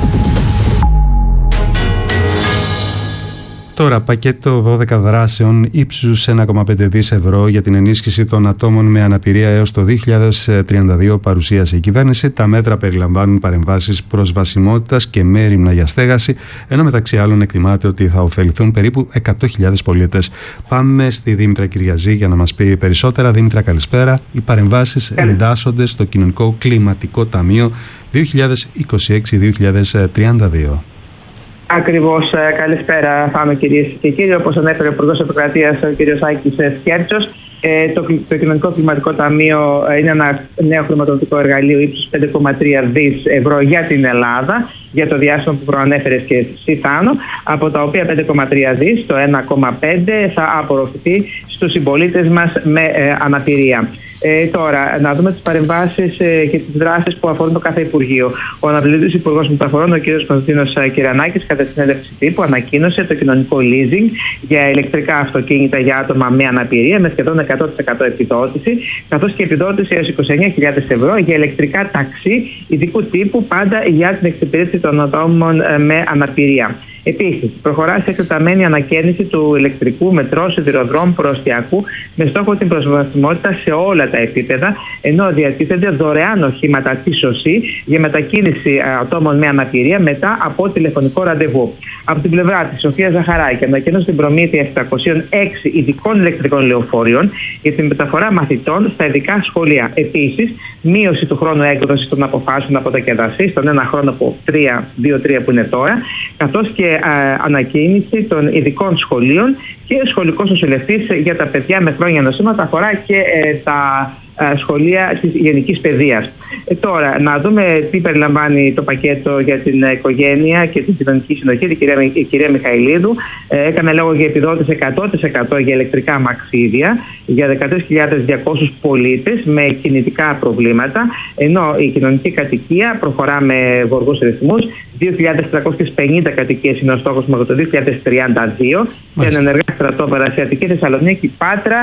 Τώρα, πακέτο δώδεκα δράσεων ύψους ένα κόμμα πέντε δισεκατομμύρια ευρώ για την ενίσχυση των ατόμων με αναπηρία έως το δύο χιλιάδες τριάντα δύο παρουσίασε η κυβέρνηση. Τα μέτρα περιλαμβάνουν παρεμβάσεις προσβασιμότητας και μέριμνα για στέγαση, ενώ μεταξύ άλλων εκτιμάται ότι θα ωφεληθούν περίπου εκατό χιλιάδες πολίτες. Πάμε στη Δήμητρα Κυριαζή για να μας πει περισσότερα. Δήμητρα, καλησπέρα. Οι παρεμβάσεις εντάσσονται στο Κοινωνικό Κλιματικό Ταμείο δύο χιλιάδες είκοσι έξι δύο χιλιάδες τριάντα δύο. Ακριβώς, καλησπέρα Θάνο, κυρίες και κύριοι. Όπως ανέφερε ο Υπουργός Επικρατείας, ο κ. Άκης Σκέρτσος, το, το Κοινωνικό Κλιματικό Ταμείο είναι ένα νέο χρηματοδοτικό εργαλείο ύψους πέντε κόμμα τρία δισεκατομμύρια ευρώ για την Ελλάδα, για το διάστημα που προανέφερες και εσύ, Θάνο, από τα οποία πέντε κόμμα τρία δισεκατομμύρια, το ένα κόμμα πέντε θα απορροφηθεί στους συμπολίτες μας με ε, αναπηρία. Ε, τώρα, να δούμε τις παρεμβάσεις ε, και τις δράσεις που αφορούν το κάθε Υπουργείο. Ο αναπληρωτής Υπουργός Μεταφορών, ο κ. Κωνσταντίνος Κυρανάκης, κατά τη συνέντευξη τύπου, ανακοίνωσε το κοινωνικό leasing για ηλεκτρικά αυτοκίνητα για άτομα με αναπηρία με σχεδόν εκατό τοις εκατό επιδότηση, καθώς και επιδότηση έως είκοσι εννέα χιλιάδες ευρώ για ηλεκτρικά ταξί ειδικού τύπου, πάντα για την εξυπηρέτηση των ατόμων με αναπηρία. Επίσης, προχωρά σε εκτεταμένη ανακαίνιση του ηλεκτρικού μετρό, σιδηροδρόμου, προαστιακού με στόχο την προσβασιμότητα σε όλα τα επίπεδα, ενώ διατίθενται δωρεάν οχήματα τι ο σι για μετακίνηση ατόμων με αναπηρία μετά από τηλεφωνικό ραντεβού. Από την πλευρά της, Σοφία Ζαχαράκη ανακοίνωσε την προμήθεια επτακόσια έξι ειδικών ηλεκτρικών λεωφορείων για την μεταφορά μαθητών στα ειδικά σχολεία. Επίσης, μείωση του χρόνου έκδοσης των αποφάσεων από τα ΚΕΔΑΣΥ στον ένα χρόνο από δύο τρία που είναι τώρα, καθώς και ανακαίνιση των ειδικών σχολείων και σχολικός νοσηλευτής για τα παιδιά με χρόνια νοσήματα, αφορά και ε, τα ε, σχολεία της γενικής παιδείας. Ε, τώρα, να δούμε τι περιλαμβάνει το πακέτο για την οικογένεια και την κοινωνική συνοχή. Η κυρία, η κυρία Μιχαηλίδου ε, έκανε λόγο για επιδότηση εκατό τοις εκατό για ηλεκτρικά αμαξίδια για δεκατρείς χιλιάδες διακόσιους πολίτες με κινητικά προβλήματα, ενώ η κοινωνική κατοικία προχωρά με γοργούς ρυθμούς. δύο χιλιάδες τριακόσιες πενήντα κατοικίες είναι ο στόχος μέχρι το δύο χιλιάδες τριάντα δύο σε ένα ενεργά στρατό Παρασιατική, Θεσσαλονίκη, Πάτρα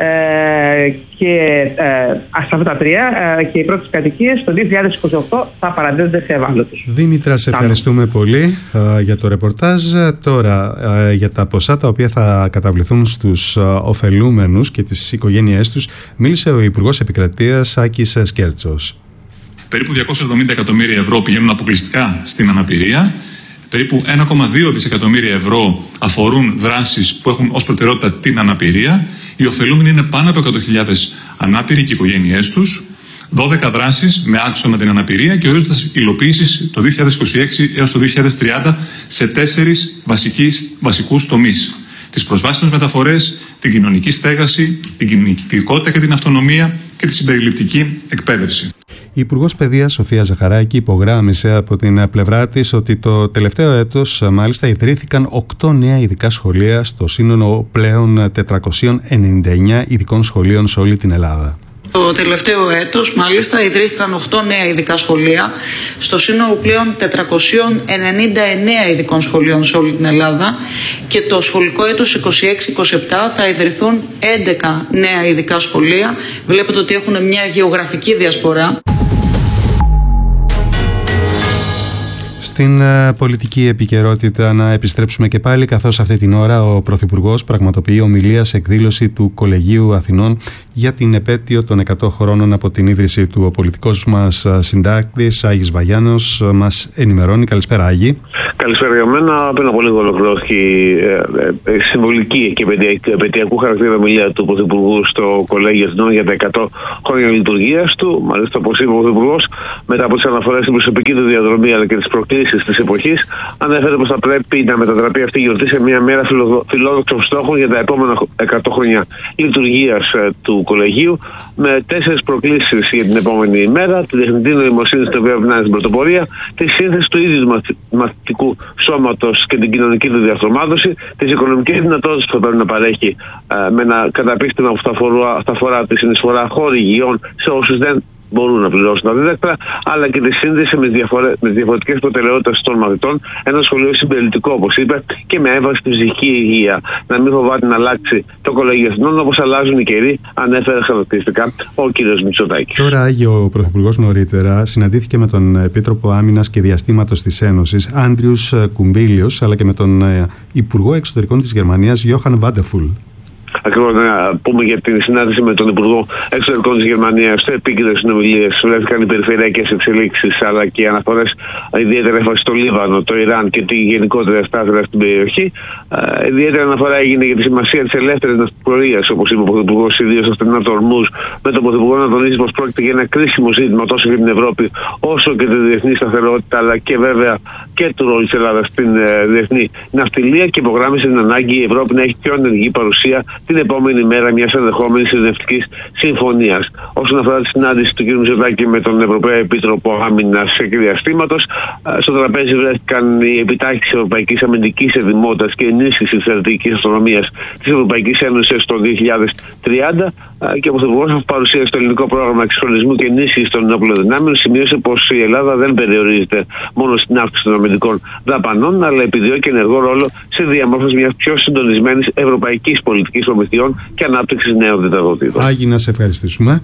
ε, και ε, αυτά τα τρία ε, και οι πρώτες κατοικίες το δύο χιλιάδες είκοσι οκτώ θα παραδίδονται σε ευάλωτους. Δήμητρα, σε ευχαριστούμε πολύ ε, για το ρεπορτάζ. Τώρα, ε, για τα ποσά τα οποία θα καταβληθούν στους ε, ωφελούμενους και τις οικογένειές τους, μίλησε ο Υπουργός Επικρατείας Άκης Σκέρτσος. Περίπου διακόσια εβδομήντα εκατομμύρια ευρώ πηγαίνουν αποκλειστικά στην αναπηρία. Περίπου ένα κόμμα δύο δισεκατομμύρια ευρώ αφορούν δράσεις που έχουν ως προτεραιότητα την αναπηρία. Οι ωφελούμενοι είναι πάνω από εκατό χιλιάδες ανάπηροι και οι οικογένειές τους. δώδεκα δράσεις με άξονα την αναπηρία και ορίζοντας υλοποίησης το δύο χιλιάδες είκοσι έξι έως το δύο χιλιάδες τριάντα σε τέσσερις βασικούς τομείς. Τις προσβάσιμες μεταφορές, την κοινωνική στέγαση, την κινητικότητα και την αυτονομία και τη συμπεριληπτική εκπαίδευση. Η Υπουργός Παιδείας Σοφία Ζαχαράκη υπογράμμισε από την πλευρά της ότι το τελευταίο έτος μάλιστα ιδρύθηκαν οκτώ νέα ειδικά σχολεία στο σύνολο πλέον τετρακόσια ενενήντα εννέα ειδικών σχολείων σε όλη την Ελλάδα. Το τελευταίο έτος, μάλιστα, ιδρύθηκαν οκτώ νέα ειδικά σχολεία, στο σύνολο πλέον τετρακόσια ενενήντα εννέα ειδικών σχολείων σε όλη την Ελλάδα, και το σχολικό έτος είκοσι έξι είκοσι επτά θα ιδρυθούν έντεκα νέα ειδικά σχολεία. Βλέπετε ότι έχουν μια γεωγραφική διασπορά. Στην uh, πολιτική επικαιρότητα να επιστρέψουμε και πάλι, καθώς αυτή την ώρα ο Πρωθυπουργός πραγματοποιεί ομιλία σε εκδήλωση του Κολεγίου Αθηνών για την επέτειο των εκατό χρόνων από την ίδρυση του. Ο πολιτικός μας συντάκτης Άγης Βαγιάνος μας ενημερώνει. Καλησπέρα, Άγη. Καλησπέρα για μένα. Πριν από λίγο ολοκληρώθηκε η ε, ε, συμβολική και επαιτειακού χαρακτήρα ομιλία του Πρωθυπουργού στο Κολέγιο Αθηνών για τα εκατό χρόνια λειτουργίας του. Μάλιστα, όπως είπε ο Πρωθυπουργός, μετά από τις αναφορές στην προσωπική του διαδρομή αλλά και τις προκλήσεις της εποχής, ανέφερε πως θα πρέπει να μετατραπεί αυτή η γιορτή σε μια μέρα φιλόδοξων στόχων για τα επόμενα εκατό χρόνια λειτουργίας ε, του Κολεγίου, με τέσσερις προκλήσεις για την επόμενη ημέρα: την τεχνητή νοημοσύνη στην οποία περνάει στην πρωτοπορία, τη σύνθεση του ίδιου του μαθητικού σώματος και την κοινωνική του διαστρωμάτωση, τις οικονομικές δυνατότητες που θα πρέπει να παρέχει ε, με ένα καταπίστευμα που θα αφορά, θα αφορά τη συνεισφορά χορηγιών σε όσους δεν μπορούν να πληρώσουν τα δίδακτρα, αλλά και τη σύνδεση με, διαφορε... με διαφορετικές προτεραιότητες των μαθητών. Ένα σχολείο συμπεριληπτικό, όπως είπε, και με έμβαση στη ψυχική υγεία. Να μην φοβάται να αλλάξει το Κολέγιο Αθηνών όπως αλλάζουν οι καιροί, ανέφερε χαρακτηριστικά ο κ. Μητσοτάκης. Τώρα, Άγιο, ο Πρωθυπουργός νωρίτερα συναντήθηκε με τον Επίτροπο Άμυνας και Διαστήματος της Ένωσης, Άντριους Κουμπίλιος, αλλά και με τον Υπουργό Εξωτερικών της Γερμανίας, Γιόχαν Βάντεφουλ. Ακριβώς, να πούμε για την συνάντηση με τον Υπουργό Εξωτερικών της Γερμανίας. Στο επίκεντρο συνομιλίες βρέθηκαν οι περιφερειακές εξελίξεις, αλλά και αναφορές ιδιαίτερα στο Λίβανο, το Ιράν και τη γενικότερη αστάθεια στην περιοχή. Uh, ιδιαίτερη αναφορά έγινε για τη σημασία της ελεύθερης ναυπηγορίας, όπως είπε ο Πρωθυπουργός, ιδίως στο στενά του Ορμούζ, με τον Πρωθυπουργό να τονίζει πως πρόκειται για ένα κρίσιμο ζήτημα τόσο για την Ευρώπη όσο και τη διεθνή σταθερότητα, αλλά και βέβαια και του ρόλου της Ελλάδας στην uh, διεθνή ναυτιλία, και υπογράμμισε την ανάγκη η Ευρώπη να έχει πιο ενεργή παρουσία την επόμενη μέρα μιας ενδεχόμενης ειρηνευτικής συμφωνίας. Όσον αφορά τη συνάντηση του κ. Μητσοτάκη με τον Ευρωπαίο Επίτροπο Άμυνας και Διαστήματος, στο τραπέζι βρέθηκαν η επιτάχυνση της ευρωπαϊκής αμυντικής ετοιμότητας και ενίσχυση της στρατηγικής αυτονομίας της Ευρωπαϊκής Ένωσης το δύο χιλιάδες τριάντα, και ο Πρωθυπουργός παρουσίασε το ελληνικό πρόγραμμα εξυγχρονισμού και ενίσχυση των ενόπλων δυνάμεων. Σημείωσε πως η Ελλάδα δεν περιορίζεται μόνο στην αύξηση των αμυντικών δαπανών, αλλά επιδιώκει ενεργό ρόλο σε διαμόρφωση μιας πιο συντονισμένης ευρωπαϊκής πολιτικής προμηθειών και ανάπτυξης νέων δυνατοτήτων. Άγι, να σε ευχαριστήσουμε.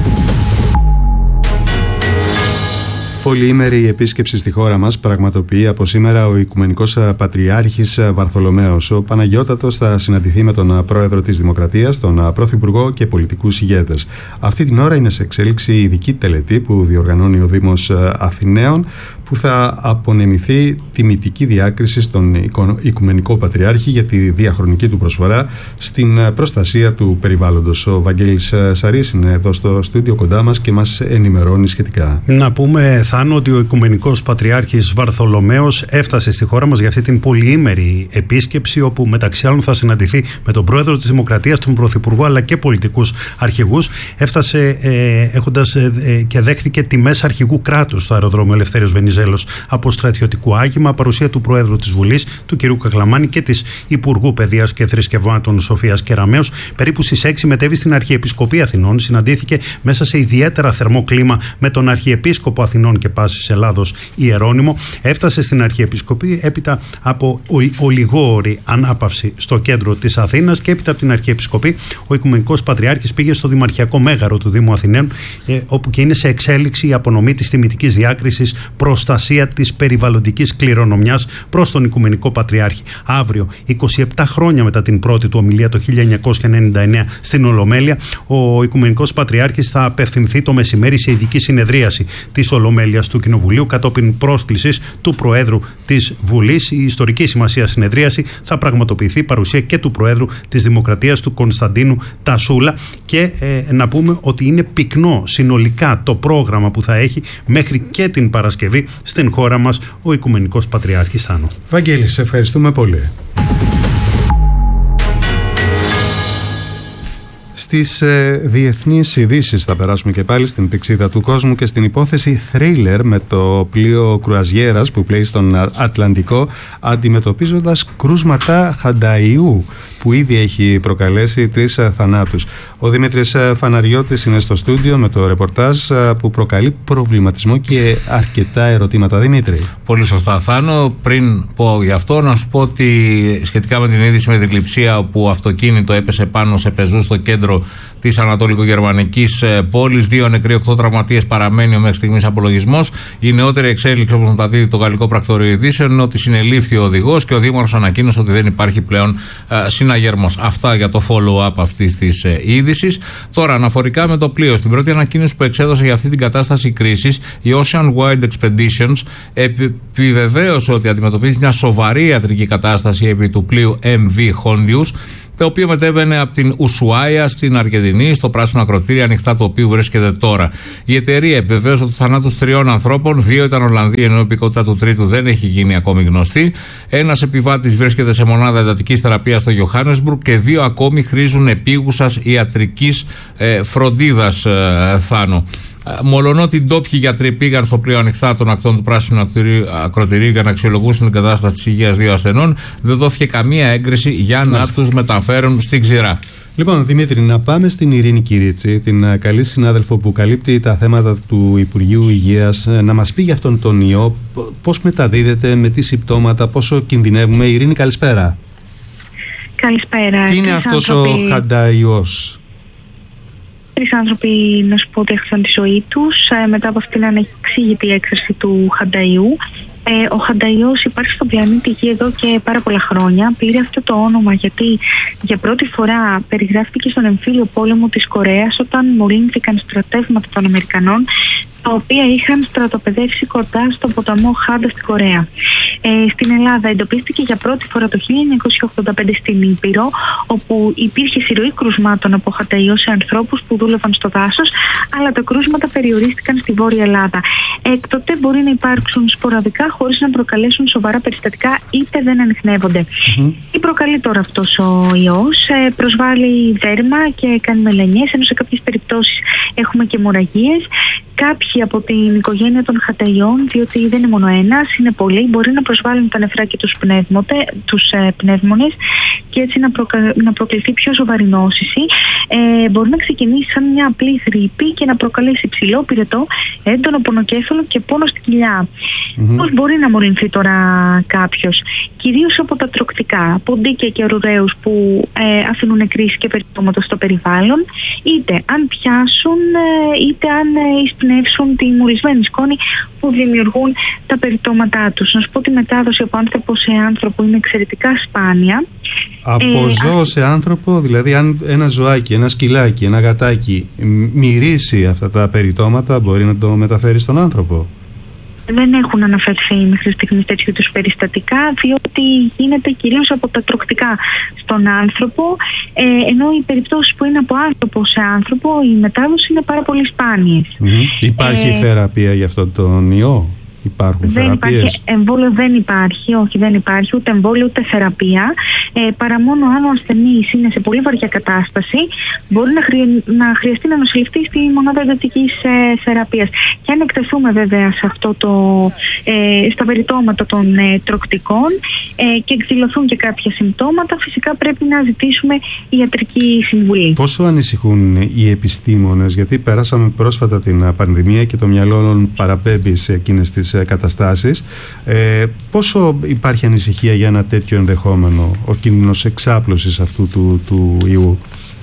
Πολυήμερη επίσκεψη στη χώρα μας πραγματοποιεί από σήμερα ο Οικουμενικός Πατριάρχης Βαρθολομαίος. Ο Παναγιώτατος θα συναντηθεί με τον Πρόεδρο της Δημοκρατίας, τον Πρωθυπουργό και πολιτικούς ηγέτες. Αυτή την ώρα είναι σε εξέλιξη η ειδική τελετή που διοργανώνει ο Δήμος Αθηναίων, που θα απονεμηθεί τιμητική διάκριση στον Οικουμενικό Πατριάρχη για τη διαχρονική του προσφορά στην προστασία του περιβάλλοντος. Ο Βαγγέλης Σαρής είναι εδώ στο στούντιο κοντά μας και μας ενημερώνει σχετικά. Να πούμε, Θάνο, ότι ο Οικουμενικός Πατριάρχης Βαρθολομαίος έφτασε στη χώρα μας για αυτή την πολυήμερη επίσκεψη, όπου μεταξύ άλλων θα συναντηθεί με τον Πρόεδρο της Δημοκρατίας, τον Πρωθυπουργό, αλλά και πολιτικούς αρχηγούς. Έφτασε ε, έχοντας ε, και δέχθηκε τιμές αρχηγού κράτους στο αεροδρόμιο Ελευθέριος Βενιζέλος από στρατιωτικού άγημα, παρουσία του Προέδρου της Βουλής, του κ. Κακλαμάνη, και της Υπουργού Παιδείας και Θρησκευμάτων Σοφίας Κεραμέως. Περίπου στις έξι μετέβη στην Αρχιεπισκοπή Αθηνών, συναντήθηκε μέσα σε ιδιαίτερα θερμό κλίμα με τον Αρχιεπίσκοπο Αθηνών και Πάσης Ελλάδος Ιερώνυμο. Έφτασε στην Αρχιεπισκοπή έπειτα από ολιγόρη ανάπαυση στο κέντρο της Αθήνας, και έπειτα από την Αρχιεπισκοπή ο Οικουμενικός Πατριάρχης πήγε στο Δημαρχιακό Μέγαρο του Δήμου Αθηναίων, ε, όπου και είναι σε εξέλιξη η απονομή της τιμητικής διάκρισης προστασία της περιβαλλοντικής κληρονομιάς προς τον Οικουμενικό Πατριάρχη. Αύριο, είκοσι επτά χρόνια μετά την πρώτη του ομιλία το χίλια εννιακόσια ενενήντα εννέα στην Ολομέλεια, ο Οικουμενικός Πατριάρχης θα απευθυνθεί το μεσημέρι σε ειδική συνεδρίαση της Ολομέλειας του Κοινοβουλίου κατόπιν πρόσκλησης του Προέδρου της Βουλής. Η ιστορική σημασία συνεδρίαση θα πραγματοποιηθεί παρουσία και του Προέδρου της Δημοκρατίας, του Κωνσταντίνου Τασούλα, και ε, να πούμε ότι είναι πυκνό συνολικά το πρόγραμμα που θα έχει μέχρι και την Παρασκευή στην χώρα μας ο Οικουμενικός Πατριάρχης. Θάνο. Βαγγέλη, σε ευχαριστούμε πολύ. Στις ε, διεθνείς ειδήσεις θα περάσουμε και πάλι στην πηξίδα του κόσμου και στην υπόθεση Thriller με το πλοίο κρουαζιέρας που πλέει στον Ατλαντικό, αντιμετωπίζοντας κρούσματα χανταϊού που ήδη έχει προκαλέσει τρεις θανάτους. Ο Δημήτρης Φαναριώτης είναι στο στούντιο με το ρεπορτάζ που προκαλεί προβληματισμό και αρκετά ερωτήματα. Δημήτρη. Πολύ σωστά, Θάνο. Πριν πω γι' αυτό, να σου πω ότι σχετικά με την είδηση με την Λειψία, όπου αυτοκίνητο έπεσε πάνω σε πεζούς στο κέντρο της ανατολικογερμανικής πόλης, δύο νεκροί, οκτώ τραυματίες, παραμένει ο μέχρι στιγμής απολογισμός. Η νεότερη εξέλιξη, όπως μεταδίδει το Γαλλικό Πρακτορείο Ειδήσεων, είναι ότι συνελήφθη ο οδηγός και ο Δήμαρχος ανακοίνωσε ότι δεν υπάρχει πλέον α, συναγερμός. Αυτά για το follow-up αυτής της ε, είδησης. Τώρα, αναφορικά με το πλοίο, στην πρώτη ανακοίνωση που εξέδωσε για αυτή την κατάσταση κρίσης, η Ocean Wide Expeditions επιβεβαίωσε ότι αντιμετωπίζει μια σοβαρή ιατρική κατάσταση επί του πλοίου εμ βι Hondius, το οποίο μετέβαινε από την Ουσουάια στην Αργεντινή, στο πράσινο ακροτήρι ανοιχτά, το οποίο βρίσκεται τώρα. Η εταιρεία επιβεβαίωσε ότι του θανάτους τριών ανθρώπων, δύο ήταν Ολλανδοί, ενώ η υπηκότητα του τρίτου δεν έχει γίνει ακόμη γνωστή. Ένας επιβάτης βρίσκεται σε μονάδα εντατικής θεραπείας στο Johannesburg και δύο ακόμη χρήζουν επίγουσας ιατρικής ε, φροντίδας, ε, Θάνο. Μολονότι οι ντόπιοι γιατροί πήγαν στο πλοίο ανοιχτά των ακτών του πράσινου ακροτηρίου για να αξιολογούσαν την κατάσταση της υγείας δύο ασθενών, δεν δόθηκε καμία έγκριση για να τους μεταφέρουν στην ξηρά. Λοιπόν, Δημήτρη, να πάμε στην Ειρήνη Κυρίτσι, την καλή συνάδελφο που καλύπτει τα θέματα του Υπουργείου Υγείας, να μας πει για αυτόν τον ιό, πώς μεταδίδεται, με τι συμπτώματα, πόσο κινδυνεύουμε. Ειρήνη, καλησπέρα. Καλησπέρα. Τι είναι αυτός άνθρωποι... ο χανταϊός? Τρεις άνθρωποι, να σου πω, ότι έχασαν τη ζωή τους ε, μετά από αυτήν την ανεξήγητη έκθεση του χανταϊού. Ε, ο χανταϊός υπάρχει στον πλανήτη Γη εδώ και πάρα πολλά χρόνια. Πήρε αυτό το όνομα γιατί για πρώτη φορά περιγράφηκε στον εμφύλιο πόλεμο της Κορέας, όταν μολύνθηκαν στρατεύματα των Αμερικανών, τα οποία είχαν στρατοπεδεύσει κοντά στον ποταμό Χάντα στην Κορέα. Ε, στην Ελλάδα εντοπίστηκε για πρώτη φορά το χίλια εννιακόσια ογδόντα πέντε στην Ήπειρο, όπου υπήρχε συρροή κρουσμάτων από χανταϊό σε ανθρώπους που δούλευαν στο δάσος, αλλά τα κρούσματα περιορίστηκαν στη Βόρεια Ελλάδα. Έκτοτε μπορεί να υπάρξουν σποραδικά χωρίς να προκαλέσουν σοβαρά περιστατικά, είτε δεν ανιχνεύονται. Mm-hmm. Τι προκαλεί τώρα αυτός ο ιός? Ε, προσβάλλει δέρμα και κάνει μελανιές, ενώ σε κάποιες περιπτώσεις έχουμε και αιμορραγίες. Κάποιοι από την οικογένεια των χανταϊών, διότι δεν είναι μόνο ένας, είναι πολλοί, μπορεί να προσβάλλουν τα νεφρά και τους, τους ε, πνεύμονες και έτσι να, προκα... να προκληθεί πιο σοβαρή νόσηση. Ε, μπορεί να ξεκινήσει σαν μια απλή γρίπη και να προκαλέσει υψηλό πυρετό, έντονο πονοκέφαλο και πόνο στην κοιλιά. Mm-hmm. Πώς μπορεί να μολυνθεί τώρα κάποιος? Κυρίως από τα τροκτικά, ποντίκια και αρουραίους που ε, αφήνουν νεκρήσεις και περιτώματα στο περιβάλλον, είτε αν πιάσουν, ε, είτε αν ε, εισπνεύσουν τη μολυσμένη σκόνη που δημιουργούν τα περιτώματά τους. Να σου πω ότι η μετάδοση από άνθρωπο σε άνθρωπο είναι εξαιρετικά σπάνια. Από ε, ζώο α... σε άνθρωπο, δηλαδή αν ένα ζωάκι, ένα σκυλάκι, ένα γατάκι μυρίσει αυτά τα περιτώματα, μπορεί να το μεταφέρει στον άνθρωπο? Δεν έχουν αναφερθεί μέχρι στιγμής τέτοιου τους περιστατικά, διότι γίνεται κυρίως από τα τροκτικά στον άνθρωπο, ε, ενώ οι περιπτώσεις που είναι από άνθρωπο σε άνθρωπο, η μετάδοση είναι πάρα πολύ σπάνιες. Mm-hmm. Υπάρχει ε, θεραπεία για αυτό τον ιό? Υπάρχουν δεν θεραπείες? Υπάρχει, εμβόλιο δεν υπάρχει, όχι δεν υπάρχει, ούτε εμβόλιο ούτε θεραπεία, ε, παρά μόνο αν ο ασθενής είναι σε πολύ βαριά κατάσταση, μπορεί να, χρει, να χρειαστεί να νοσηλευτεί στη μονάδα εντατικής ε, θεραπείας. Και αν εκτεθούμε βέβαια σε αυτό το, ε, στα περιτώματα των ε, τροκτικών ε, και εκδηλωθούν και κάποια συμπτώματα, φυσικά πρέπει να ζητήσουμε ιατρική συμβουλή. Πόσο ανησυχούν οι επιστήμονες, γιατί πέρασαμε πρόσφατα την πανδημία και το μυαλό παραπέμπει σε εκείνες τις καταστάσεις, ε, πόσο υπάρχει ανησυχία για ένα τέτοιο ενδεχόμενο, ο κίνδυνος εξάπλωσης αυτού του, του ιού?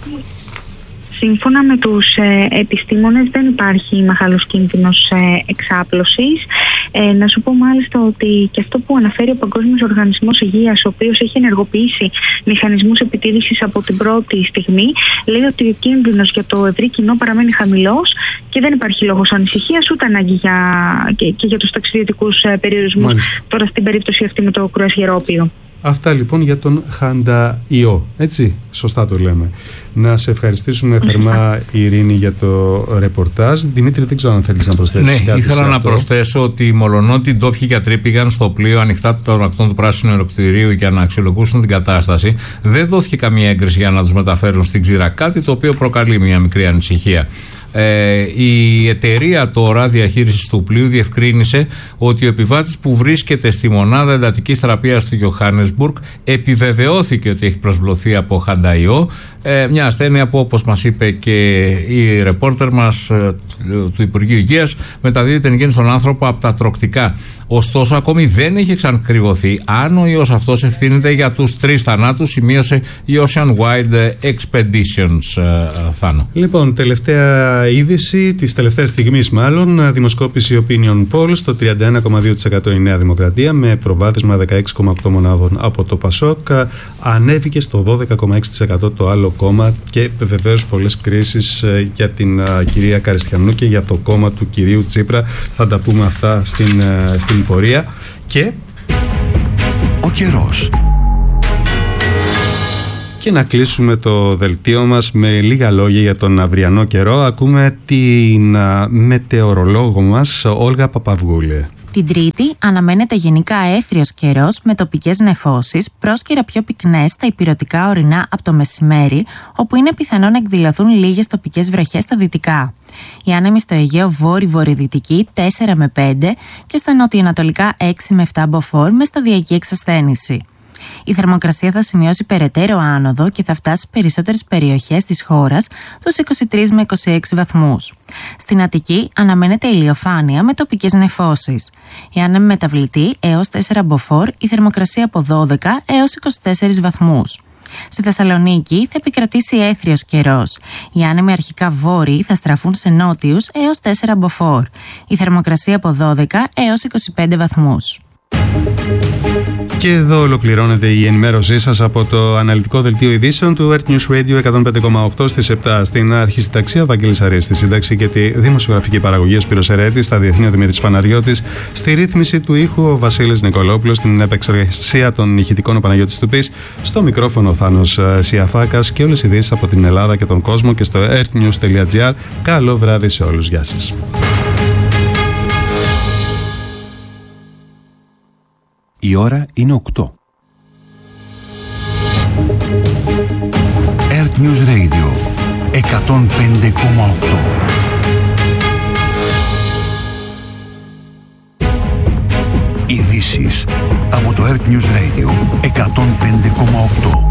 Σύμφωνα με τους ε, επιστήμονες δεν υπάρχει μεγάλος κίνδυνος ε, εξάπλωσης. Ε, να σου πω μάλιστα ότι και αυτό που αναφέρει ο Παγκόσμιος Οργανισμός Υγείας, ο οποίος έχει ενεργοποιήσει μηχανισμούς επιτήρησης από την πρώτη στιγμή, λέει ότι ο κίνδυνος για το ευρύ κοινό παραμένει χαμηλός και δεν υπάρχει λόγος ανησυχίας ούτε ανάγκη για, και, και για τους ταξιδιωτικούς ε, περιορισμούς. Μάλιστα. Τώρα στην περίπτωση αυτή με το κρουαζιερόπλοιο. Αυτά λοιπόν για τον χανταϊό, έτσι, σωστά το λέμε. Να σε ευχαριστήσουμε θερμά, Ειρήνη, για το ρεπορτάζ. Δημήτρη, δεν ξέρω αν θέλεις να προσθέσεις ναι, κάτι. Ήθελα σε να αυτό. προσθέσω ότι μολονότι οι ντόπιοι γιατροί πήγαν στο πλοίο ανοιχτά των ακτών του πράσινου αεροκτηρίου για να αξιολογούσουν την κατάσταση, δεν δόθηκε καμία έγκριση για να τους μεταφέρουν στην ξηρά. Κάτι το οποίο προκαλεί μια μικρή ανησυχία. Ε, η εταιρεία τώρα διαχείρισης του πλοίου διευκρίνησε ότι ο επιβάτης που βρίσκεται στη μονάδα εντατικής θεραπείας του Johannesburg επιβεβαιώθηκε ότι έχει προσβλωθεί από χανταϊό, ε, μια ασθένεια που, όπως μας είπε και η ρεπόρτερ μας ε, του Υπουργείου Υγείας, μεταδίδεται εν γέννη στον άνθρωπο από τα τροκτικά. Ωστόσο, ακόμη δεν έχει εξακριβωθεί αν ο ιός αυτός ευθύνεται για τους τρεις θανάτους, σημείωσε η Ocean Wide Expeditions. Θάνο. Λοιπόν, τελευταία είδηση της τελευταίας στιγμής, μάλλον, δημοσκόπηση Opinion Poll στο τριάντα ένα κόμμα δύο τοις εκατό η Νέα Δημοκρατία, με προβάδισμα δεκαέξι κόμμα οκτώ μονάδων από το Πασόκ, ανέβηκε στο δώδεκα κόμμα έξι τοις εκατό το άλλο κόμμα, και βεβαίως πολλές κρίσεις για την κυρία Καριστιανού και για το κόμμα του κυρίου Τσίπρα. Θα τα πούμε αυτά στην, στην πορεία. Και ο καιρός. Και να κλείσουμε το δελτίο μας με λίγα λόγια για τον αυριανό καιρό. Ακούμε την μετεωρολόγο μας, Όλγα Παπαυγούλη. Την Τρίτη αναμένεται γενικά έθριος καιρός με τοπικές νεφώσεις, πρόσκαιρα πιο πυκνές στα ηπειρωτικά ορεινά από το μεσημέρι, όπου είναι πιθανό να εκδηλωθούν λίγες τοπικές βροχές στα δυτικά. Οι άνεμοι στο Αιγαίο βόρει-βορειοδυτική τέσσερα με πέντε και στα νοτιοανατολικά έξι με επτά μποφόρ με σταδιακή εξασθένηση. Η θερμοκρασία θα σημειώσει περαιτέρω άνοδο και θα φτάσει στις περισσότερες περιοχές της χώρας τους είκοσι τρεις με είκοσι έξι βαθμούς. Στην Αττική αναμένεται ηλιοφάνεια με τοπικές νεφώσεις. Η άνεμη μεταβλητή έως τέσσερα μποφόρ, η θερμοκρασία από δώδεκα έως είκοσι τέσσερις βαθμούς. Στη Θεσσαλονίκη θα επικρατήσει έθριος καιρός. Οι άνεμοι αρχικά βόρειοι θα στραφούν σε νότιους έως τέσσερα μποφόρ. Η θερμοκρασία από δώδεκα έως είκοσι πέντε βαθμούς. Και εδώ ολοκληρώνεται η ενημέρωσή σας από το αναλυτικό δελτίο ειδήσεων του Earth News Radio εκατόν πέντε κόμμα οκτώ στις επτά. Στην αρχισυνταξία Βαγγέλης Αρίας, στη σύνταξη και τη δημοσιογραφική παραγωγή ο Σπύρος Ερέτης, στα διεθνή ο Δημήτρης Παναγιώτης, στη ρύθμιση του ήχου ο Βασίλης Νικολόπουλος, στην επεξεργασία των ηχητικών ο Παναγιώτης Τουπής, στο μικρόφωνο ο Θάνος Σιαφάκας, και όλες οι ειδήσεις από την Ελλάδα και τον κόσμο και στο earthnews τελεία gr. Καλό βράδυ σε όλους. Γεια σας. Η ώρα είναι οκτώ. Earth News Radio εκατόν πέντε κόμμα οκτώ. Ειδήσεις από το Earth News Radio εκατόν πέντε κόμμα οκτώ.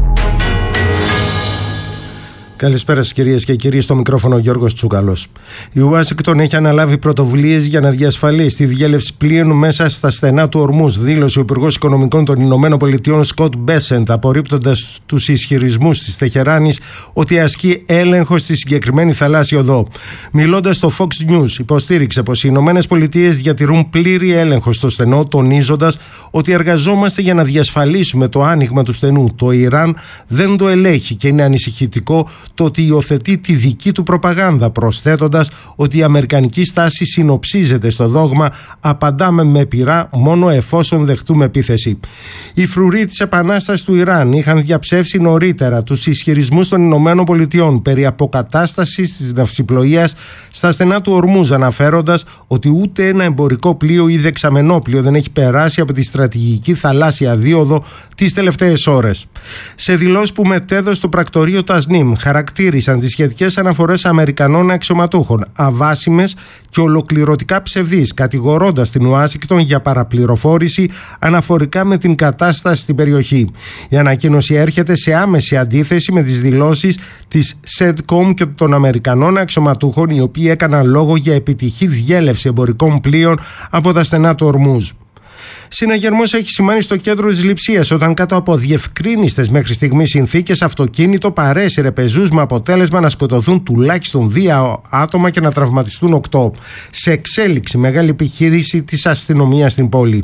Καλησπέρα σας κυρίες και κύριοι, στο μικρόφωνο ο Γιώργος Τσούκαλος. Η Ουάσιγκτον έχει αναλάβει πρωτοβουλίες για να διασφαλίσει τη διέλευση πλοίων μέσα στα στενά του Ορμούζ, δήλωσε ο Υπουργός Οικονομικών των Ηνωμένων Πολιτειών Σκοτ Μπέσεντ, απορρίπτοντας τους ισχυρισμούς της Τεχεράνης ότι ασκεί έλεγχο στη συγκεκριμένη θαλάσσια οδό. Μιλώντας στο Fox News, υποστήριξε πως οι Ηνωμένες Πολιτείες διατηρούν πλήρη έλεγχο στο στενό, τονίζοντας ότι εργαζόμαστε για να διασφαλίσουμε το άνοιγμα του στενού. Το Ιράν δεν το ελέγχει και είναι ανησυχητικό το ότι υιοθετεί τη δική του προπαγάνδα, προσθέτοντας ότι η αμερικανική στάση συνοψίζεται στο δόγμα «απαντάμε με πυρά μόνο εφόσον δεχτούμε επίθεση». Οι φρουροί της Επανάστασης του Ιράν είχαν διαψεύσει νωρίτερα τους ισχυρισμούς των Ηνωμένων Πολιτειών περί αποκατάστασης της ναυσιπλοείας στα στενά του Ορμούζ, αναφέροντας ότι ούτε ένα εμπορικό πλοίο ή δεξαμενόπλοιο δεν έχει περάσει από τη στρατηγική θαλάσσια δίωδο τις τελευταίες ώρες. Σε δηλώσεις που μετέδωσε το πρακτορείο Τασνίμ, χαρακτήρισαν τις σχετικές αναφορές Αμερικανών αξιωματούχων αβάσιμες και ολοκληρωτικά ψευδείς, κατηγορώντας την Ουάσιγκτον για παραπληροφόρηση αναφορικά με την κατάσταση στην περιοχή. Η ανακοίνωση έρχεται σε άμεση αντίθεση με τις δηλώσεις της σεντκομ και των Αμερικανών αξιωματούχων, οι οποίοι έκαναν λόγο για επιτυχή διέλευση εμπορικών πλοίων από τα στενά του Ορμούζ. Συναγερμός έχει σημάνει στο κέντρο της λειψίας όταν κάτω από διευκρίνιστες μέχρι στιγμής συνθήκες αυτοκίνητο παρέσυρε πεζούς με αποτέλεσμα να σκοτωθούν τουλάχιστον δύο άτομα και να τραυματιστούν οκτώ. Σε εξέλιξη μεγάλη επιχείρηση της αστυνομίας στην πόλη.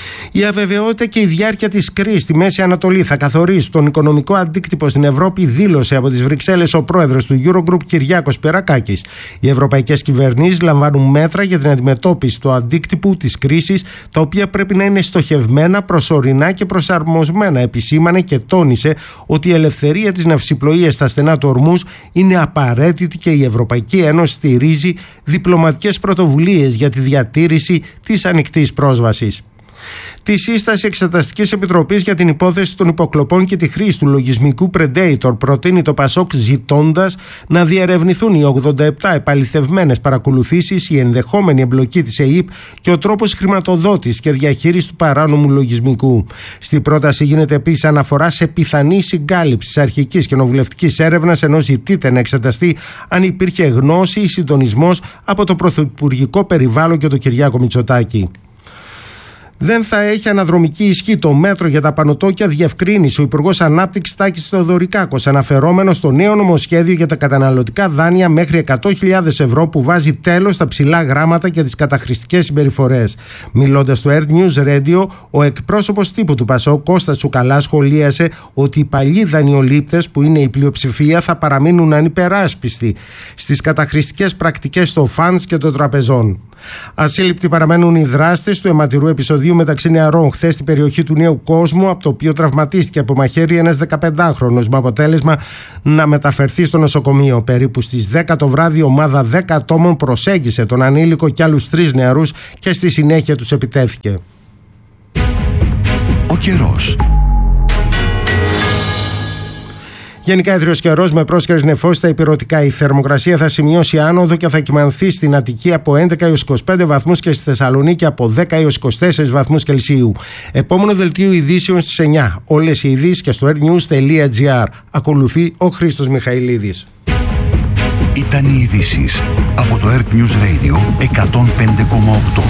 Η αβεβαιότητα και η διάρκεια της κρίσης στη Μέση Ανατολή θα καθορίσει τον οικονομικό αντίκτυπο στην Ευρώπη, δήλωσε από τις Βρυξέλλες ο πρόεδρος του Eurogroup Κυριάκος Περακάκης. Οι ευρωπαϊκές κυβερνήσεις λαμβάνουν μέτρα για την αντιμετώπιση του αντίκτυπου της κρίσης, τα οποία πρέπει να είναι στοχευμένα, προσωρινά και προσαρμοσμένα, επισήμανε και τόνισε ότι η ελευθερία της ναυσιπλοείας στα στενά του Ορμούζ είναι απαραίτητη και η Ευρωπαϊκή Ένωση στηρίζει διπλωματικές πρωτοβουλίες για τη διατήρηση της ανοιχτής πρόσβασης. Τη σύσταση Εξεταστικής Επιτροπής για την υπόθεση των υποκλοπών και τη χρήση του λογισμικού Predator προτείνει το Πασόκ, ζητώντας να διερευνηθούν οι ογδόντα επτά επαληθευμένες παρακολουθήσεις, η ενδεχόμενη εμπλοκή της ΕΥΠ και ο τρόπος χρηματοδότησης και διαχείρισης του παράνομου λογισμικού. Στην πρόταση γίνεται επίσης αναφορά σε πιθανή συγκάλυψη της αρχικής κοινοβουλευτικής έρευνας, ενώ ζητείται να εξεταστεί αν υπήρχε γνώση ή συντονισμός από το πρωθυπουργικό περιβάλλον και τον Κυριάκο Μητσοτάκη. Δεν θα έχει αναδρομική ισχύ το μέτρο για τα πανωτόκια, διευκρίνησε ο Υπουργός Ανάπτυξης Τάκης Θεοδωρικάκος, αναφερόμενο στο νέο νομοσχέδιο για τα καταναλωτικά δάνεια μέχρι εκατό χιλιάδες ευρώ που βάζει τέλος στα ψηλά γράμματα και τις καταχρηστικές συμπεριφορές. Μιλώντας στο Earth News Radio, ο εκπρόσωπος τύπου του Πασόκ, Κώστας Τσουκαλάς, σχολίασε ότι οι παλιοί δανειολήπτες, που είναι η πλειοψηφία, θα παραμείνουν ανυπεράσπιστοι στις καταχρηστικές πρακτικές των φαντς και των τραπεζών. Ασύλληπτοι παραμένουν οι δράστες του αιματηρού επεισοδίου μεταξύ νεαρών χθες στην περιοχή του Νέου Κόσμου, από το οποίο τραυματίστηκε από μαχαίρι ένας δεκαπεντάχρονος, με αποτέλεσμα να μεταφερθεί στο νοσοκομείο. Περίπου στις δέκα το βράδυ, η ομάδα δέκα ατόμων προσέγγισε τον ανήλικο και άλλους τρεις νεαρούς και στη συνέχεια τους επιτέθηκε. Ο καιρός. Γενικά έθριος καιρός με πρόσχερες νεφώσεις στα ηπειρωτικά. Η θερμοκρασία θα σημειώσει άνοδο και θα κυμανθεί στην Αττική από έντεκα έως είκοσι πέντε βαθμούς και στη Θεσσαλονίκη από δέκα έως είκοσι τέσσερις βαθμούς Κελσίου. Επόμενο δελτίο ειδήσεων στις εννιά. Όλες οι ειδήσεις και στο airnews τελεία gr. Ακολουθεί ο Χρήστος Μιχαηλίδης. Ήταν οι ειδήσεις από το Earth News Radio εκατόν πέντε κόμμα οκτώ.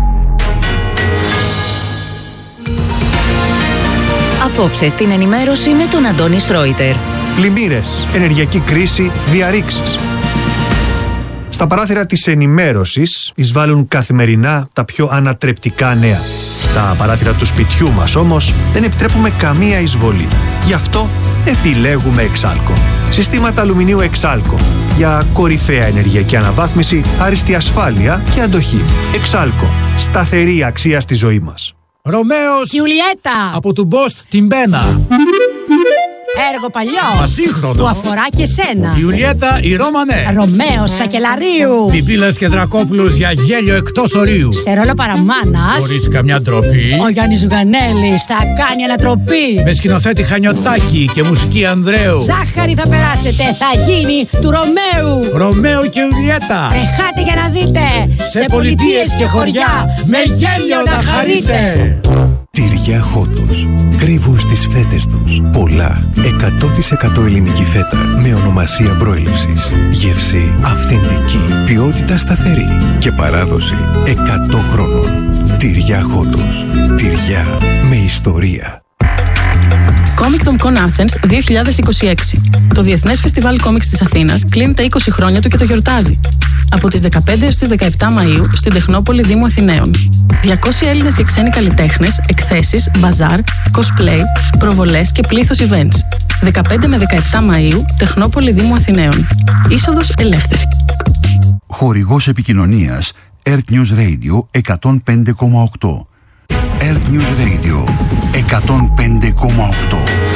Απόψε στην ενημέρωση με τον Αντώνη Σρόιτερ. Πλημμύρες, ενεργειακή κρίση, διαρρήξεις. Στα παράθυρα της ενημέρωσης εισβάλλουν καθημερινά τα πιο ανατρεπτικά νέα. Στα παράθυρα του σπιτιού μας όμως δεν επιτρέπουμε καμία εισβολή. Γι' αυτό επιλέγουμε Εξάλκο. Συστήματα αλουμινίου Εξάλκο για κορυφαία ενεργειακή αναβάθμιση, άριστη ασφάλεια και αντοχή. Εξάλκο. Σταθερή αξία στη ζωή μας. Ρωμαίος Γιουλιέτα από του Μπόστ την Μπένα. Έργο παλιό ασύγχρονο που αφορά και σένα. Ιουλιέτα η Ρώμανε. Ρωμαίος Σακελαρίου. Πιπίλας και Δρακόπουλος για γέλιο εκτός ορίου. Σε ρόλο παραμάνας, χωρίς καμιά ντροπή, ο Γιάννης Ζουγανέλης θα κάνει ανατροπή. Με σκηνοθέτη Χανιωτάκη και μουσική Ανδρέου. Ζάχαρη θα περάσετε, θα γίνει του Ρωμαίου. Ρωμαίο και Ιουλιέτα. Τρεχάτε για να δείτε. Σε, σε πολιτείες και χωριά με γέλιο να χαρείτε. Τυριά Χότος. Κρύβουν στις φέτες τους. Πολλά. εκατό τοις εκατό ελληνική φέτα. Με ονομασία προέλευσης. Γεύση αυθεντική. Ποιότητα σταθερή. Και παράδοση εκατό χρόνων. Τυριά Χότος. Τυριά με ιστορία. Comic-Con Athens δύο χιλιάδες είκοσι έξι. Το Διεθνές Φεστιβάλ Κόμιξ της Αθήνας κλείνει τα είκοσι χρόνια του και το γιορτάζει. Από τις δεκαπέντε έως τις δεκαεπτά Μαΐου στην Τεχνόπολη Δήμου Αθηναίων. διακόσιοι Έλληνες και ξένοι καλλιτέχνες, εκθέσεις, μπαζάρ, cosplay, προβολές και πλήθος events. δεκαπέντε με δεκαεπτά Μαΐου, Τεχνόπολη Δήμου Αθηναίων. Είσοδος ελεύθερη. Χορηγός επικοινωνίας Earth News Radio εκατόν πέντε κόμμα οκτώ. Earth News Radio εκατόν πέντε κόμμα οκτώ.